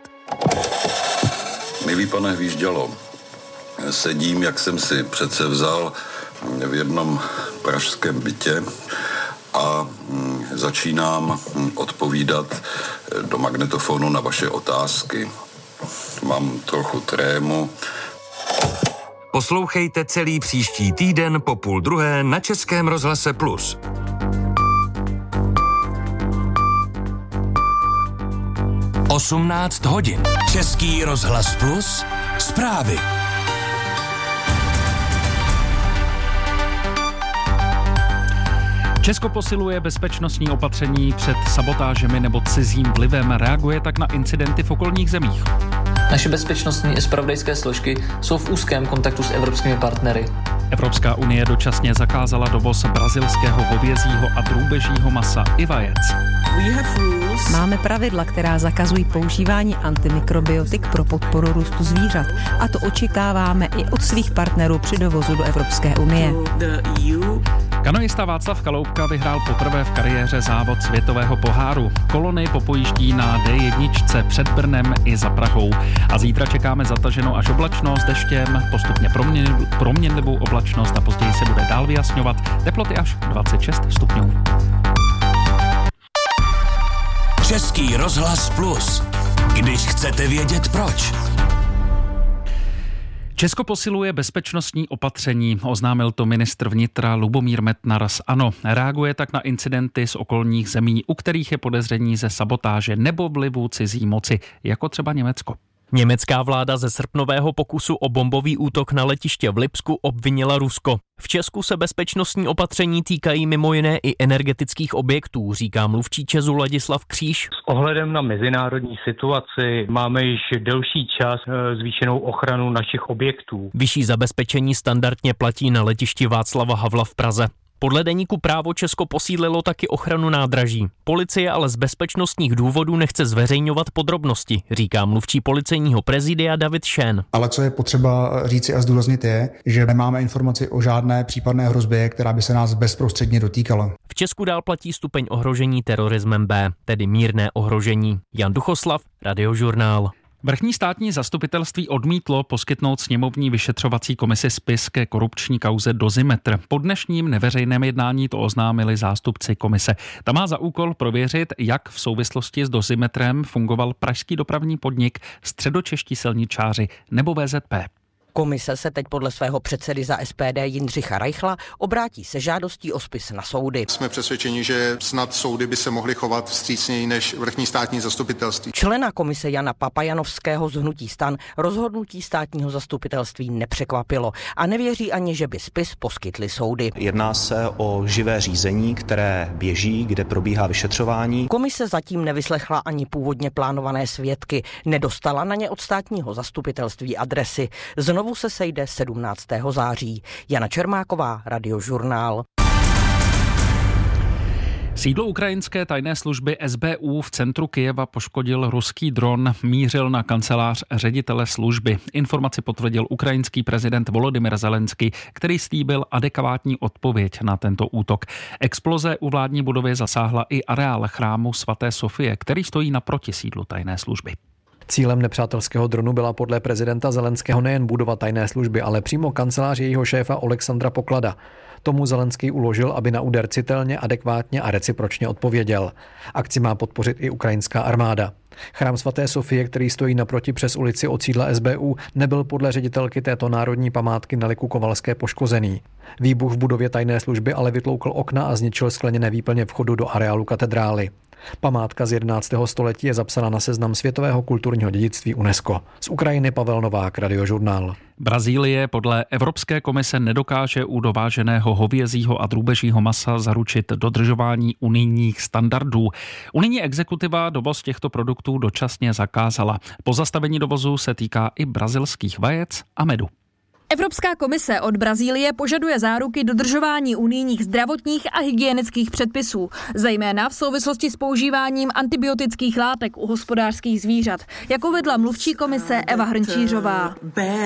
Milý pane Hvíždělo, sedím, jak jsem si přece vzal, v jednom pražském bytě a začínám odpovídat do magnetofonu na vaše otázky. Mám trochu trému. Poslouchejte celý příští týden po půl druhé na Českém rozhlase Plus. osmnáct hodin. Český rozhlas Plus. Zprávy. Česko posiluje bezpečnostní opatření před sabotážemi nebo cizím vlivem. Reaguje tak na incidenty v okolních zemích. Naše bezpečnostní i zpravodajské složky jsou v úzkém kontaktu s evropskými partnery. Evropská unie dočasně zakázala dovoz brazilského hovězího a drůbežího masa i vajec. Máme pravidla, která zakazují používání antimikrobiotik pro podporu růstu zvířat. A to očekáváme i od svých partnerů při dovozu do Evropské unie. Kanoista Václav Kaloupka vyhrál poprvé v kariéře závod světového poháru. Kolony popojíždí na dé jedna před Brnem i za Prahou. A zítra čekáme zataženou až oblačnost s deštěm, postupně proměn, proměnlivou oblačnost a později se bude dál vyjasňovat. Teploty až dvacet šest stupňů. Český rozhlas Plus. Když chcete vědět proč. Česko posiluje bezpečnostní opatření, oznámil to ministr vnitra Lubomír Metnar z ANO. Reaguje tak na incidenty z okolních zemí, u kterých je podezření ze sabotáže nebo vlivu cizí moci, jako třeba Německo. Německá vláda ze srpnového pokusu o bombový útok na letiště v Lipsku obvinila Rusko. V Česku se bezpečnostní opatření týkají mimo jiné i energetických objektů, říká mluvčí ČEZu Ladislav Kříž. S ohledem na mezinárodní situaci máme již delší čas zvýšenou ochranu našich objektů. Vyšší zabezpečení standardně platí na letišti Václava Havla v Praze. Podle deníku Právo Česko posílilo taky ochranu nádraží. Policie ale z bezpečnostních důvodů nechce zveřejňovat podrobnosti, říká mluvčí policejního prezidia David Šén. Ale co je potřeba říci a zdůraznit je, že nemáme informaci o žádné případné hrozbě, která by se nás bezprostředně dotýkala. V Česku dál platí stupeň ohrožení terorismem B, tedy mírné ohrožení. Jan Duchoslav, Radiožurnál. Vrchní státní zastupitelství odmítlo poskytnout sněmovní vyšetřovací komisi spis ke korupční kauze Dozimetr. Po dnešním neveřejném jednání to oznámili zástupci komise. Ta má za úkol prověřit, jak v souvislosti s Dozimetrem fungoval pražský dopravní podnik, středočeští silničáři nebo V Z P. Komise se teď podle svého předsedy za S P D Jindřicha Reichla obrátí se žádostí o spis na soudy. Jsme přesvědčeni, že snad soudy by se mohly chovat vstřícněji než vrchní státní zastupitelství. Člena komise Jana Papajanovského z hnutí STAN rozhodnutí státního zastupitelství nepřekvapilo a nevěří ani, že by spis poskytly soudy. Jedná se o živé řízení, které běží, kde probíhá vyšetřování. Komise zatím nevyslechla ani původně plánované svědky, nedostala na ně od státního zastupitelství adresy. Znovu se sejde sedmnáctého září. Jana Čermáková, Radiožurnál. Sídlo ukrajinské tajné služby S B U v centru Kyjeva poškodil ruský dron, mířil na kancelář ředitele služby. Informaci potvrdil ukrajinský prezident Volodymyr Zelenský, který slíbil adekvátní odpověď na tento útok. Exploze u vládní budovy zasáhla i areál chrámu svaté Sofie, který stojí naproti sídlu tajné služby. Cílem nepřátelského dronu byla podle prezidenta Zelenského nejen budova tajné služby, ale přímo kancelář jejího šéfa Alexandra Poklada. Tomu Zelenský uložil, aby na úder citelně, adekvátně a recipročně odpověděl. Akci má podpořit i ukrajinská armáda. Chrám svaté Sofie, který stojí naproti přes ulici od sídla S B U, nebyl podle ředitelky této národní památky Neliky Kovalské poškozený. Výbuch v budově tajné služby ale vytloukl okna a zničil skleněné výplně vchodu do areálu katedrály. Památka z jedenáctého století je zapsána na seznam světového kulturního dědictví UNESCO. Z Ukrajiny Pavel Novák, Radiožurnál. Brazílie podle Evropské komise nedokáže u dováženého hovězího a drůbežího masa zaručit dodržování unijních standardů. Unijní exekutiva dovoz těchto produktů dočasně zakázala. Pozastavení dovozu se týká i brazilských vajec a medu. Evropská komise od Brazílie požaduje záruky dodržování unijních zdravotních a hygienických předpisů, zejména v souvislosti s používáním antibiotických látek u hospodářských zvířat, jako vedla mluvčí komise Eva Hrnčířová.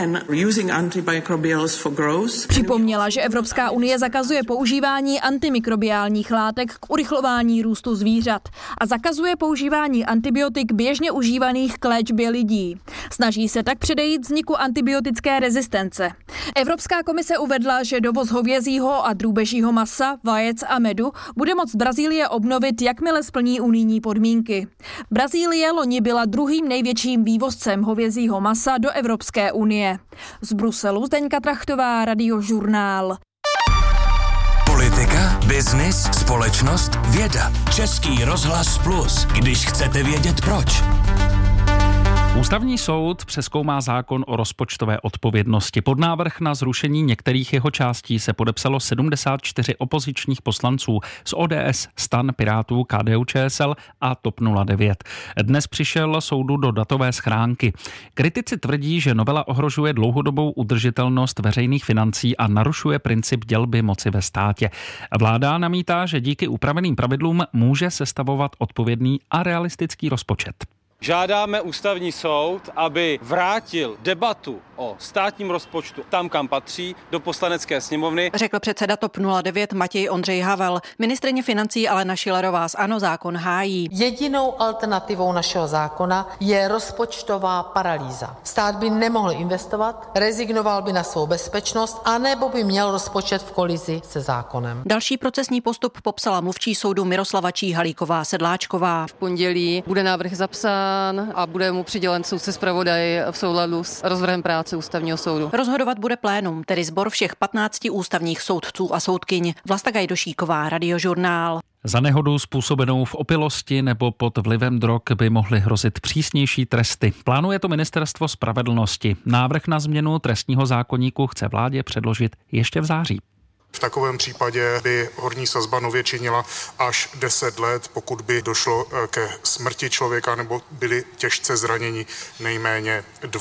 Připomněla, že Evropská unie zakazuje používání antimikrobiálních látek k urychlování růstu zvířat a zakazuje používání antibiotik běžně užívaných k léčbě lidí. Snaží se tak předejít vzniku antibiotické rezistence. Evropská komise uvedla, že dovoz hovězího a drůbežího masa, vajec a medu bude moct Brazílie obnovit, jakmile splní unijní podmínky. Brazílie loni byla druhým největším vývozcem hovězího masa do Evropské unie. Z Bruselu Zdeňka Trachtová, Radiožurnál. Politika, biznis, společnost, věda. Český rozhlas Plus, když chcete vědět proč. Ústavní soud přezkoumá zákon o rozpočtové odpovědnosti. Pod návrh na zrušení některých jeho částí se podepsalo sedmdesát čtyři opozičních poslanců z O D S, STAN, Pirátů, K D U Č S L a TOP nula devět. Dnes přišel soudu do datové schránky. Kritici tvrdí, že novela ohrožuje dlouhodobou udržitelnost veřejných financí a narušuje princip dělby moci ve státě. Vláda namítá, že díky upraveným pravidlům může sestavovat odpovědný a realistický rozpočet. Žádáme ústavní soud, aby vrátil debatu o státním rozpočtu tam, kam patří, do poslanecké sněmovny. Řekl předseda TOP nula devět Matěj Ondřej Havel. Ministryně financí Alena Schillerová z ANO zákon hájí. Jedinou alternativou našeho zákona je rozpočtová paralýza. Stát by nemohl investovat, rezignoval by na svou bezpečnost, anebo by měl rozpočet v kolizi se zákonem. Další procesní postup popsala mluvčí soudu Miroslava Číhalíková Sedláčková. V pondělí bude návrh zapsán a bude mu přidělen soudce zpravodaj v souladu s rozvrhem práce ústavního soudu. Rozhodovat bude plénum, tedy sbor všech patnácti ústavních soudců a soudkyň. Vlasta Gajdošíková, Radiožurnál. Za nehodu způsobenou v opilosti nebo pod vlivem drog by mohly hrozit přísnější tresty. Plánuje to Ministerstvo spravedlnosti. Návrh na změnu trestního zákoníku chce vládě předložit ještě v září. V takovém případě by horní sazba nově činila až deset let, pokud by došlo ke smrti člověka nebo byli těžce zraněni nejméně dva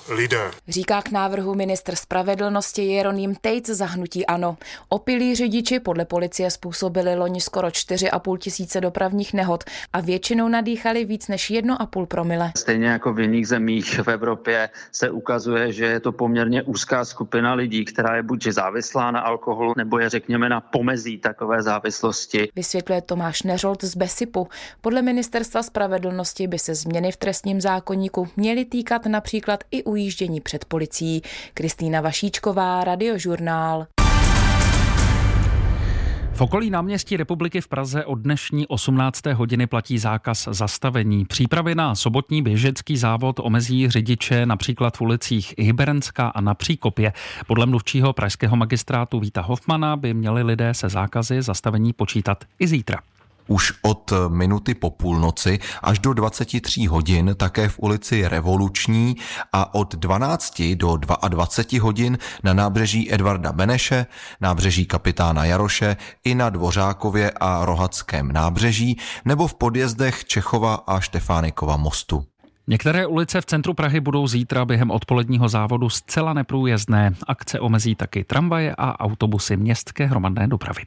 lidé. Říká k návrhu ministr spravedlnosti Jeroným Tejc za hnutí ANO. Opilí řidiči podle policie způsobili loni skoro čtyři a půl tisíce dopravních nehod a většinou nadýchali víc než jedno a půl promile. Stejně jako v jiných zemích v Evropě se ukazuje, že je to poměrně úzká skupina lidí, která je buď závislá na alkoholu, nebo je řekněme na pomezí takové závislosti. Vysvětluje Tomáš Neřolt z Besipu. Podle ministerstva spravedlnosti by se změny v trestním zákoníku měly týkat například i ujíždění před policií. Kristýna Vašíčková, Radiožurnál. V okolí náměstí Republiky v Praze od dnešní osmnácté hodiny platí zákaz zastavení. Přípravy na sobotní běžecký závod omezí řidiče například v ulicích Hybernska a na Příkopě. Podle mluvčího pražského magistrátu Víta Hofmana by měli lidé se zákazy zastavení počítat i zítra. Už od minuty po půlnoci až do dvacet tři hodin také v ulici Revoluční a od dvanácti do dvacet dva hodin na nábřeží Edvarda Beneše, nábřeží Kapitána Jaroše i na Dvořákově a Rohatském nábřeží nebo v podjezdech Čechova a Štefánikova mostu. Některé ulice v centru Prahy budou zítra během odpoledního závodu zcela neprůjezdné. Akce omezí taky tramvaje a autobusy městské hromadné dopravy.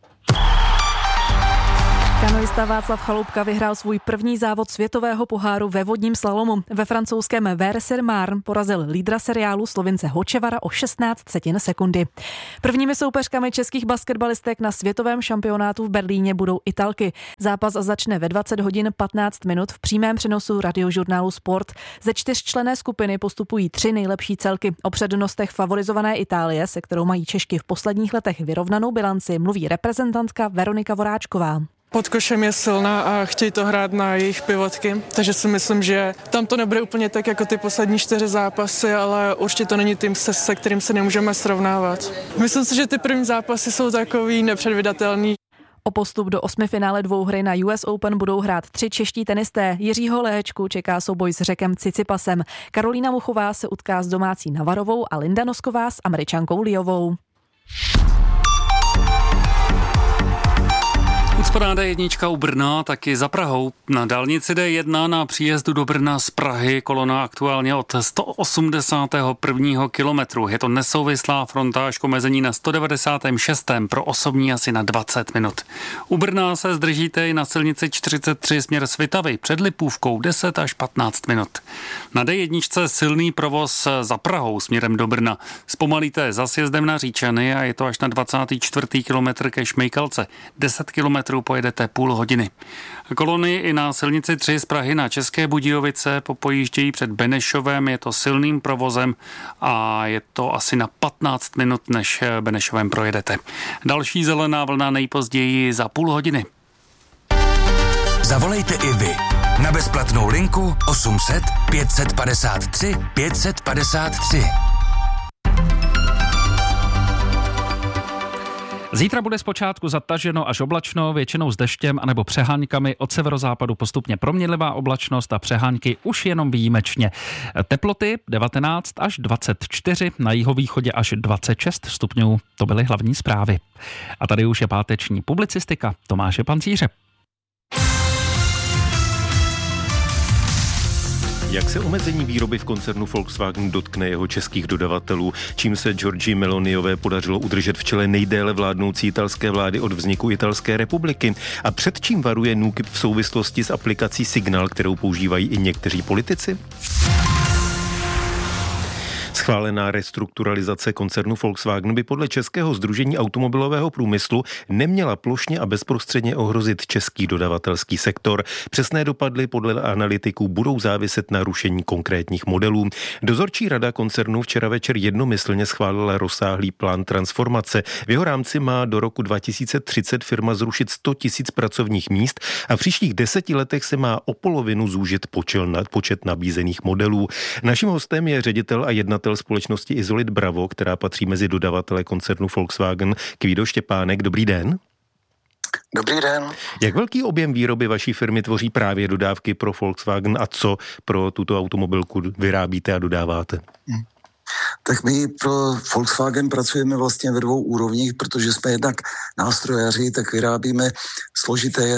Kanoista Václav Chaloupka vyhrál svůj první závod světového poháru ve vodním slalomu. Ve francouzském Vers-sur-Marne porazil lídra seriálu Slovince Hočevara o šestnáct setin sekundy. Prvními soupeřkami českých basketbalistek na světovém šampionátu v Berlíně budou Italky. Zápas začne ve dvacet hodin patnáct minut v přímém přenosu Radiožurnálu Sport. Ze čtyřčlenné skupiny postupují tři nejlepší celky. O přednostech favorizované Itálie, se kterou mají Češky v posledních letech vyrovnanou bilanci, mluví reprezentantka Veronika Voráčková. Pod košem je silná a chtějí to hrát na jejich pivotky, takže si myslím, že tam to nebude úplně tak jako ty poslední čtyři zápasy, ale určitě to není tým, se, se kterým se nemůžeme srovnávat. Myslím si, že ty první zápasy jsou takový nepředvídatelný. O postup do osmifinále dvouhry na U S Open budou hrát tři čeští tenisté. Jiřího Léhečku čeká souboj s Řekem Cicipasem. Karolína Muchová se utká s domácí Navarovou a Linda Nosková s Američankou Liovou. Ucpaná D jedna u Brna, taky za Prahou. Na dálnici D jedna na příjezdu do Brna z Prahy kolona aktuálně od sto osmdesátého prvního kilometru. Je to nesouvislá fronta až k omezení na sto devadesátém šestém pro osobní asi na dvacet minut. U Brna se zdržíte i na silnici čtyřicet tři směr Svitavy před Lipůvkou deset až patnáct minut. Na D jedna silný provoz za Prahou směrem do Brna. Zpomalíte za sjezdem na Říčany a je to až na dvacátý čtvrtý kilometr ke Šmejkalce. deset kilometrů pojedete půl hodiny. Kolony i na silnici tři z Prahy na České Budějovice popojíždějí před Benešovem, je to silným provozem a je to asi na patnáct minut, než Benešovem projedete. Další zelená vlna nejpozději za půl hodiny. Zavolejte i vy na bezplatnou linku osm set pět set padesát tři pět set padesát tři. Zítra bude zpočátku zataženo až oblačno, většinou s deštěm anebo přeháňkami, od severozápadu postupně proměnlivá oblačnost a přeháňky už jenom výjimečně. Teploty devatenáct až dvacet čtyři, na jihovýchodě až dvacet šest stupňů. To byly hlavní zprávy. A tady už je páteční publicistika Tomáše Pancíře. Jak se omezení výroby v koncernu Volkswagen dotkne jeho českých dodavatelů, čím se Giorgii Meloniové podařilo udržet v čele nejdéle vládnoucí italské vlády od vzniku Italské republiky a před čím varuje NÚKIB v souvislosti s aplikací Signal, kterou používají i někteří politici? Schválená restrukturalizace koncernu Volkswagen by podle Českého sdružení automobilového průmyslu neměla plošně a bezprostředně ohrozit český dodavatelský sektor. Přesné dopady podle analytiků budou záviset na rušení konkrétních modelů. Dozorčí rada koncernu včera večer jednomyslně schválila rozsáhlý plán transformace. V jeho rámci má do roku dva tisíce třicet firma zrušit sto tisíc pracovních míst a v příštích deseti letech se má o polovinu zúžit počet nabízených modelů. Naším hostem je ředitel a jednatel společnosti Isolit Bravo, která patří mezi dodavatele koncernu Volkswagen, Kvído Štěpánek. Dobrý den. Dobrý den. Jak velký objem výroby vaší firmy tvoří právě dodávky pro Volkswagen a co pro tuto automobilku vyrábíte a dodáváte? Hmm. Tak my pro Volkswagen pracujeme vlastně ve dvou úrovních, protože jsme jednak nástrojaři, tak vyrábíme složité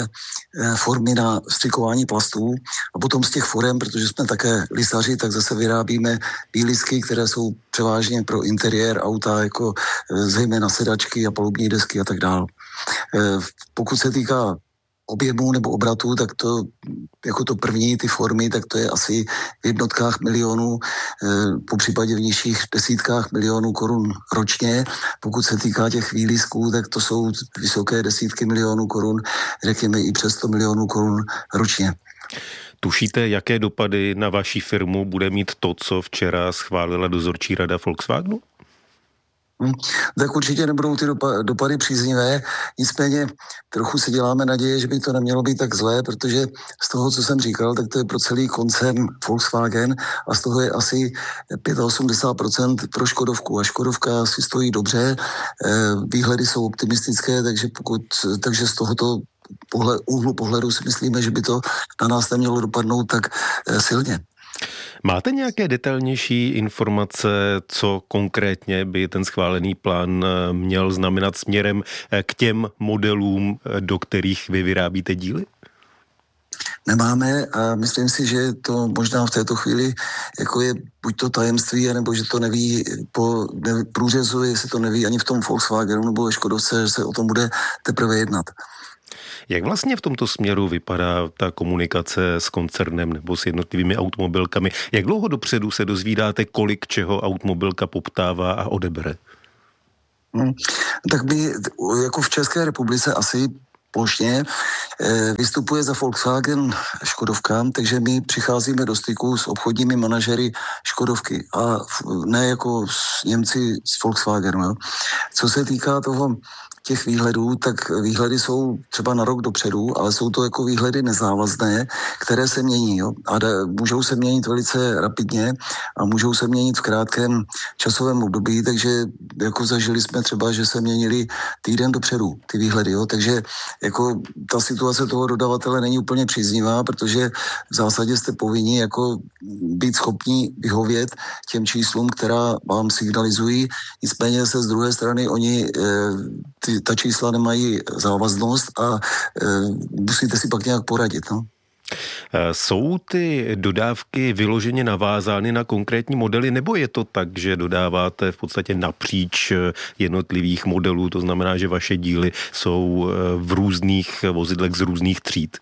formy na vstřikování plastů a potom z těch forem, protože jsme také lisaři, tak zase vyrábíme výlisky, které jsou převážně pro interiér auta, jako zejména sedačky a palubní desky a tak dále. Pokud se týká objemu nebo obratu, tak to jako to první, ty formy, tak to je asi v jednotkách milionů, po případě v nižších desítkách milionů korun ročně. Pokud se týká těch výlisků, tak to jsou vysoké desítky milionů korun, řekněme i přes sto milionů korun ročně. Tušíte, jaké dopady na vaši firmu bude mít to, co včera schválila dozorčí rada Volkswagenu? Hmm. Tak určitě nebudou ty dopady příznivé, nicméně trochu si děláme naděje, že by to nemělo být tak zlé, protože z toho, co jsem říkal, tak to je pro celý koncern Volkswagen a z toho je asi osmdesát pět procent pro Škodovku a Škodovka si stojí dobře, výhledy jsou optimistické, takže pokud, takže z tohoto pohled, úhlu pohledu si myslíme, že by to na nás nemělo dopadnout tak silně. Máte nějaké detailnější informace, co konkrétně by ten schválený plán měl znamenat směrem k těm modelům, do kterých vy vyrábíte díly? Nemáme a myslím si, že to možná v této chvíli jako je buď to tajemství, nebo že to neví po ne, průřezu, jestli to neví ani v tom Volkswagenu nebo ve Škodovce, že se o tom bude teprve jednat. Jak vlastně v tomto směru vypadá ta komunikace s koncernem nebo s jednotlivými automobilkami? Jak dlouho dopředu se dozvídáte, kolik čeho automobilka poptává a odebere? Hmm. Tak my jako v České republice asi plošně vystupuje za Volkswagen Škodovka, takže my přicházíme do styku s obchodními manažery Škodovky a ne jako s Němci z Volkswagenu. Jo. Co se týká toho těch výhledů, tak výhledy jsou třeba na rok dopředu, ale jsou to jako výhledy nezávazné, které se mění. Jo? A da, můžou se měnit velice rapidně a můžou se měnit v krátkém časovém období, takže jako zažili jsme třeba, že se měnili týden dopředu ty výhledy. Jo? Takže jako ta situace toho dodavatele není úplně příznivá, protože v zásadě jste povinni jako být schopni vyhovět těm číslům, která vám signalizují. Nicméně se z druhé strany oni e, ty ta čísla nemají závaznost a e, musíte si pak nějak poradit. No? Jsou ty dodávky vyloženě navázány na konkrétní modely, nebo je to tak, že dodáváte v podstatě napříč jednotlivých modelů, to znamená, že vaše díly jsou v různých vozidlech z různých tříd?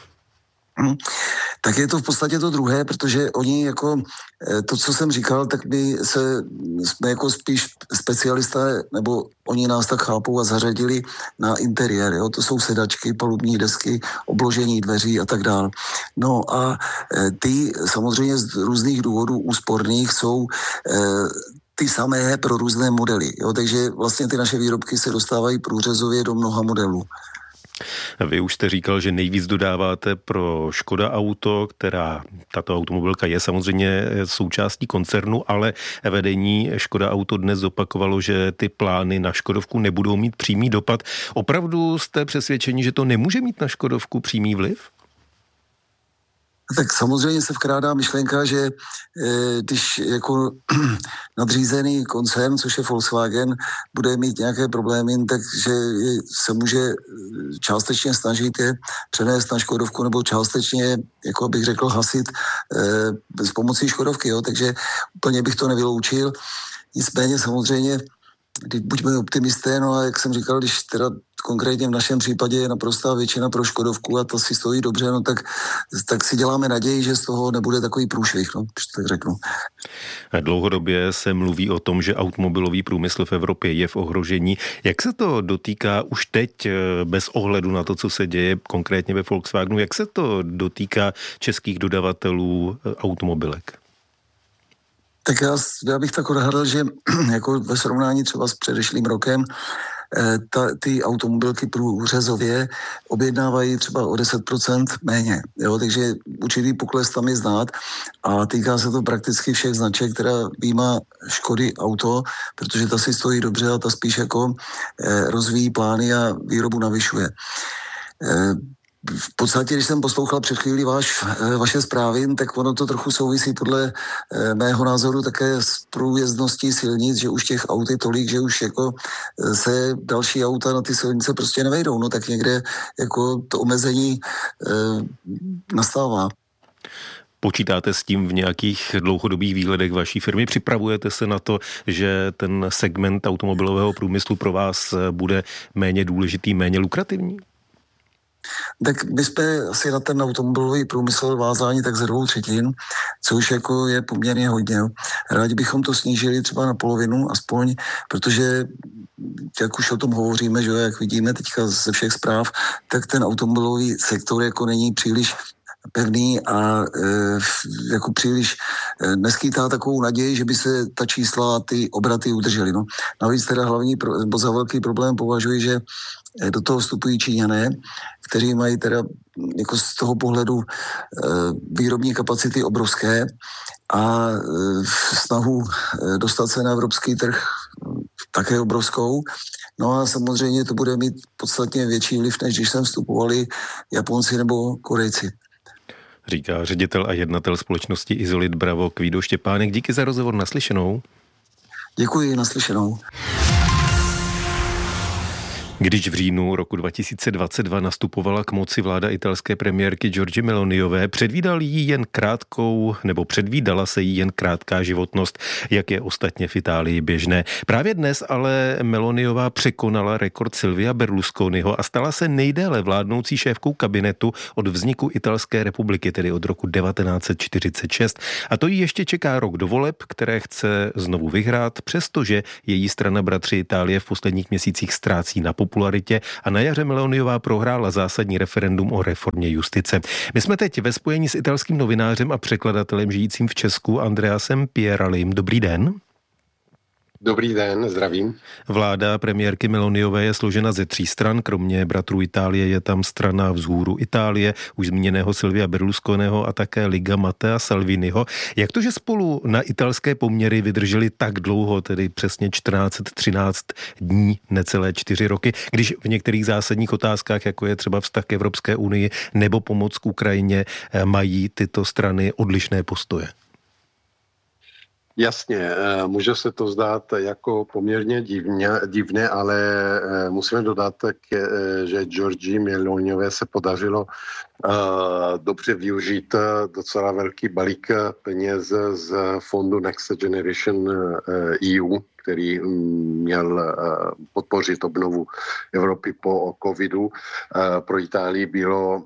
Hmm. Tak je to v podstatě to druhé, protože oni jako to, co jsem říkal, tak my se, jsme jako spíš specialisté, nebo oni nás tak chápou a zařadili na interiér, jo? To jsou sedačky, palubní desky, obložení dveří a tak dále. No a ty samozřejmě z různých důvodů úsporných jsou ty samé pro různé modely, jo? Takže vlastně ty naše výrobky se dostávají průřezově do mnoha modelů. Vy už jste říkal, že nejvíc dodáváte pro Škoda Auto, která, tato automobilka je samozřejmě součástí koncernu, ale vedení Škoda Auto dnes zopakovalo, že ty plány na Škodovku nebudou mít přímý dopad. Opravdu jste přesvědčeni, že to nemůže mít na Škodovku přímý vliv? Tak samozřejmě se vkrádá myšlenka, že eh, když jako nadřízený koncern, což je Volkswagen, bude mít nějaké problémy, takže je, se může částečně snažit je přenést na Škodovku nebo částečně, jako bych řekl, hasit eh, s pomocí Škodovky. Jo? Takže úplně bych to nevyloučil. Nicméně samozřejmě buďme optimisté, no a jak jsem říkal, když teda konkrétně v našem případě je naprostá většina pro Škodovku a to si stojí dobře, no tak, tak si děláme naději, že z toho nebude takový průšvih, no, tak řeknu. Dlouhodobě se mluví o tom, že automobilový průmysl v Evropě je v ohrožení. Jak se to dotýká už teď, bez ohledu na to, co se děje konkrétně ve Volkswagenu, jak se to dotýká českých dodavatelů automobilek? Tak já, já bych tak odhadl, že jako ve srovnání třeba s předešlým rokem ta, ty automobilky průřezově objednávají třeba o deset procent méně. Jo? Takže určitý pokles tam je znát a týká se to prakticky všech značek, která výjima Škody Auto, protože ta si stojí dobře a ta spíš jako rozvíjí plány a výrobu navyšuje. v podstatě, když jsem poslouchal před chvílí váš, vaše zprávy, tak ono to trochu souvisí podle mého názoru také s průjezdností silnic, že už těch aut je tolik, že už jako se další auta na ty silnice prostě nevejdou. No tak někde jako to omezení eh, nastává. Počítáte s tím v nějakých dlouhodobých výhledech vaší firmy? Připravujete se na to, že ten segment automobilového průmyslu pro vás bude méně důležitý, méně lukrativní? Tak my jsme asi na ten automobilový průmysl vázáni tak ze dvou třetin, což jako je poměrně hodně. Rádi bychom to snížili třeba na polovinu aspoň, protože jak už o tom hovoříme, že jak vidíme teďka ze všech zpráv, tak ten automobilový sektor jako není příliš pevný a e, jako příliš e, neskýtá takovou naději, že by se ta čísla a ty obraty udržely. No. Navíc teda hlavní pro, nebo za velký problém považuji, že do toho vstupují Číňané, kteří mají teda jako z toho pohledu e, výrobní kapacity obrovské a e, snahu e, dostat se na evropský trh také obrovskou. No a samozřejmě to bude mít podstatně větší vliv, než když sem vstupovali Japonci nebo Korejci. Říká ředitel a jednatel společnosti Isolit Bravo Kvído Štěpánek. Díky za rozhovor, naslyšenou. Děkuji, naslyšenou. Když v říjnu roku dva tisíce dvacet dva nastupovala k moci vláda italské premiérky Giorgie Meloniové, předvídal jí jen krátkou, nebo předvídala se jí jen krátká životnost, jak je ostatně v Itálii běžné. Právě dnes ale Meloniová překonala rekord Silvia Berlusconiho a stala se nejdéle vládnoucí šéfkou kabinetu od vzniku Italské republiky, tedy od roku devatenáct set čtyřicet šest. A to jí ještě čeká rok do voleb, které chce znovu vyhrát, přestože její strana Bratři Itálie v posledních měsících ztrácí na popularitě a na jaře Meloniová prohrála zásadní referendum o reformě justice. My jsme teď ve spojení s italským novinářem a překladatelem žijícím v Česku Andreasem Pieralim. Dobrý den. Dobrý den, zdravím. Vláda premiérky Meloniové je složena ze tří stran, kromě Bratrů Itálie je tam strana Vzhůru Itálie, už zmíněného Silvia Berlusconiho a také Liga Mattea Salviniho. Jak to, že spolu na italské poměry vydrželi tak dlouho, tedy přesně čtrnáct set třináct dní, necelé čtyři roky, když v některých zásadních otázkách, jako je třeba vztah k Evropské unii nebo pomoc k Ukrajině, mají tyto strany odlišné postoje? Jasně, může se to zdát jako poměrně divně, divné, ale musíme dodat, že Giorgii Meloniové se podařilo dobře využít docela velký balík peněz z fondu Next Generation E U, který měl podpořit obnovu Evropy po covidu. Pro Itálii bylo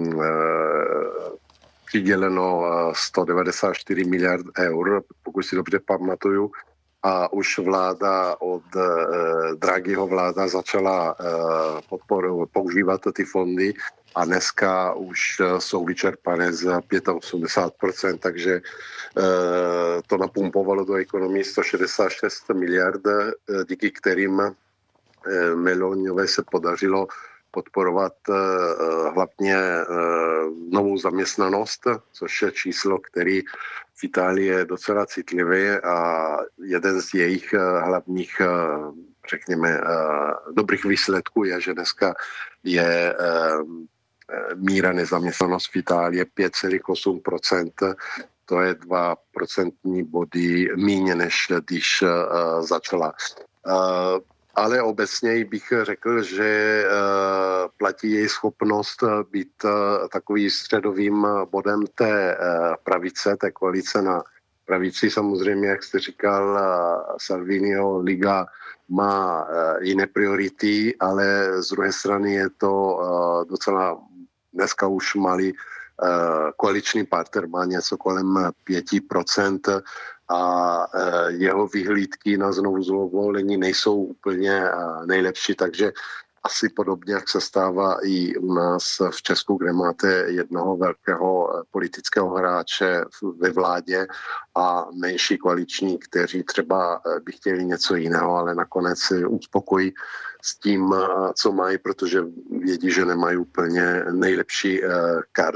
přiděleno sto devadesát čtyři miliard eur, pokud si dobře pamatuju, a už vláda od eh, Draghiho vláda začala eh, podporu, používat ty fondy a dneska už jsou vyčerpané z osmdesát pět procent, takže eh, to napumpovalo do ekonomii sto šedesát šest miliard, eh, díky kterým eh, Meloniové se podařilo podporovat uh, hlavně uh, novou zaměstnanost, což je číslo, který v Itálii je docela citlivé a jeden z jejich uh, hlavních, uh, řekněme, uh, dobrých výsledků je, že dneska je uh, míra nezaměstnanost v Itálii pět celá osm procenta. To je dva procentní body méně, než když uh, začala. Uh, Ale obecně bych řekl, že uh, platí její schopnost být uh, takový středovým bodem té uh, pravice, té koalice na pravici. Samozřejmě, jak jste říkal, uh, Salviniho Liga má uh, jiné priority, ale z druhé strany je to uh, docela dneska už malý uh, koaliční partner, má něco kolem pět procent, a jeho vyhlídky na znovu zvolení nejsou úplně nejlepší, takže asi podobně, jak se stává i u nás v Česku, kde máte jednoho velkého politického hráče ve vládě a menší koaliční, kteří třeba by chtěli něco jiného, ale nakonec se uspokojí s tím, co mají, protože vědí, že nemají úplně nejlepší karty.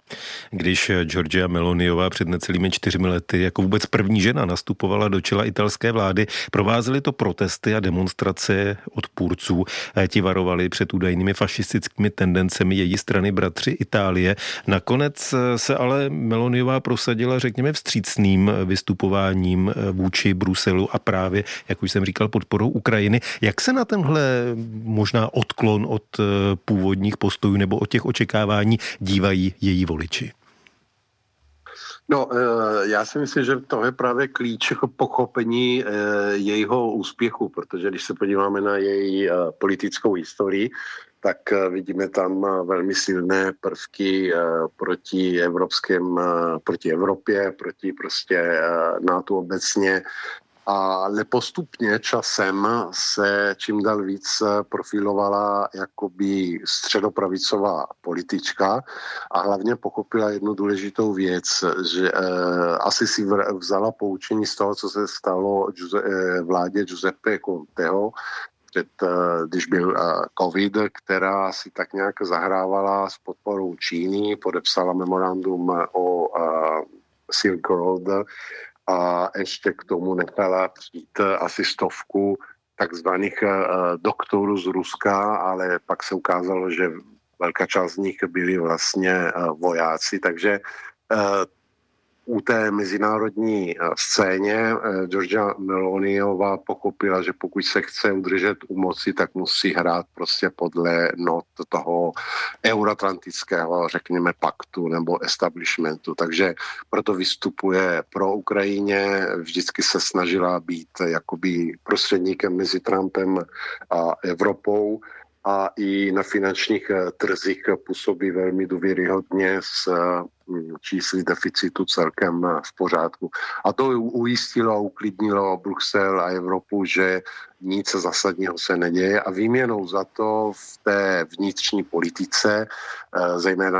Když Giorgia Meloniová před necelými čtyřmi lety jako vůbec první žena nastupovala do čela italské vlády, provázely to protesty a demonstrace odpůrců. Ti varovali před údajnými fašistickými tendencemi její strany Bratři Itálie. Nakonec se ale Meloniová prosadila, řekněme, vstřícným vystupováním vůči Bruselu a právě, jak už jsem říkal, podporou Ukrajiny. Jak se na tenhle možná odklon od původních postojů nebo od těch očekávání dívají její voliči? No, já si myslím, že to je právě klíč k pochopení jejího úspěchu, protože když se podíváme na její politickou historii, tak vidíme tam velmi silné prvky proti evropském, proti Evropě, proti prostě NATO obecně. Ale postupně časem se čím dál víc profilovala jakoby středopravicová politička a hlavně pochopila jednu důležitou věc, že eh, asi si vzala poučení z toho, co se stalo eh, vládě Giuseppe Conteho, před, eh, když byl eh, covid, která si tak nějak zahrávala s podporou Číny, podepsala memorandum o eh, Silk Road, a ještě k tomu nechala přijít asi stovku takzvaných doktorů z Ruska, ale pak se ukázalo, že velká část z nich byli vlastně vojáci, takže u té mezinárodní scéně Giorgia Meloniová pochopila, že pokud se chce udržet u moci, tak musí hrát prostě podle not toho euroatlantického, řekněme, paktu nebo establishmentu. Takže proto vystupuje pro Ukrajině, vždycky se snažila být jakoby prostředníkem mezi Trumpem a Evropou, a i na finančních trzích působí velmi důvěryhodně s čísly deficitu celkem v pořádku. A to ujistilo a uklidnilo Brusel a Evropu, že nic zásadního se neděje a výměnou za to v té vnitřní politice, zejména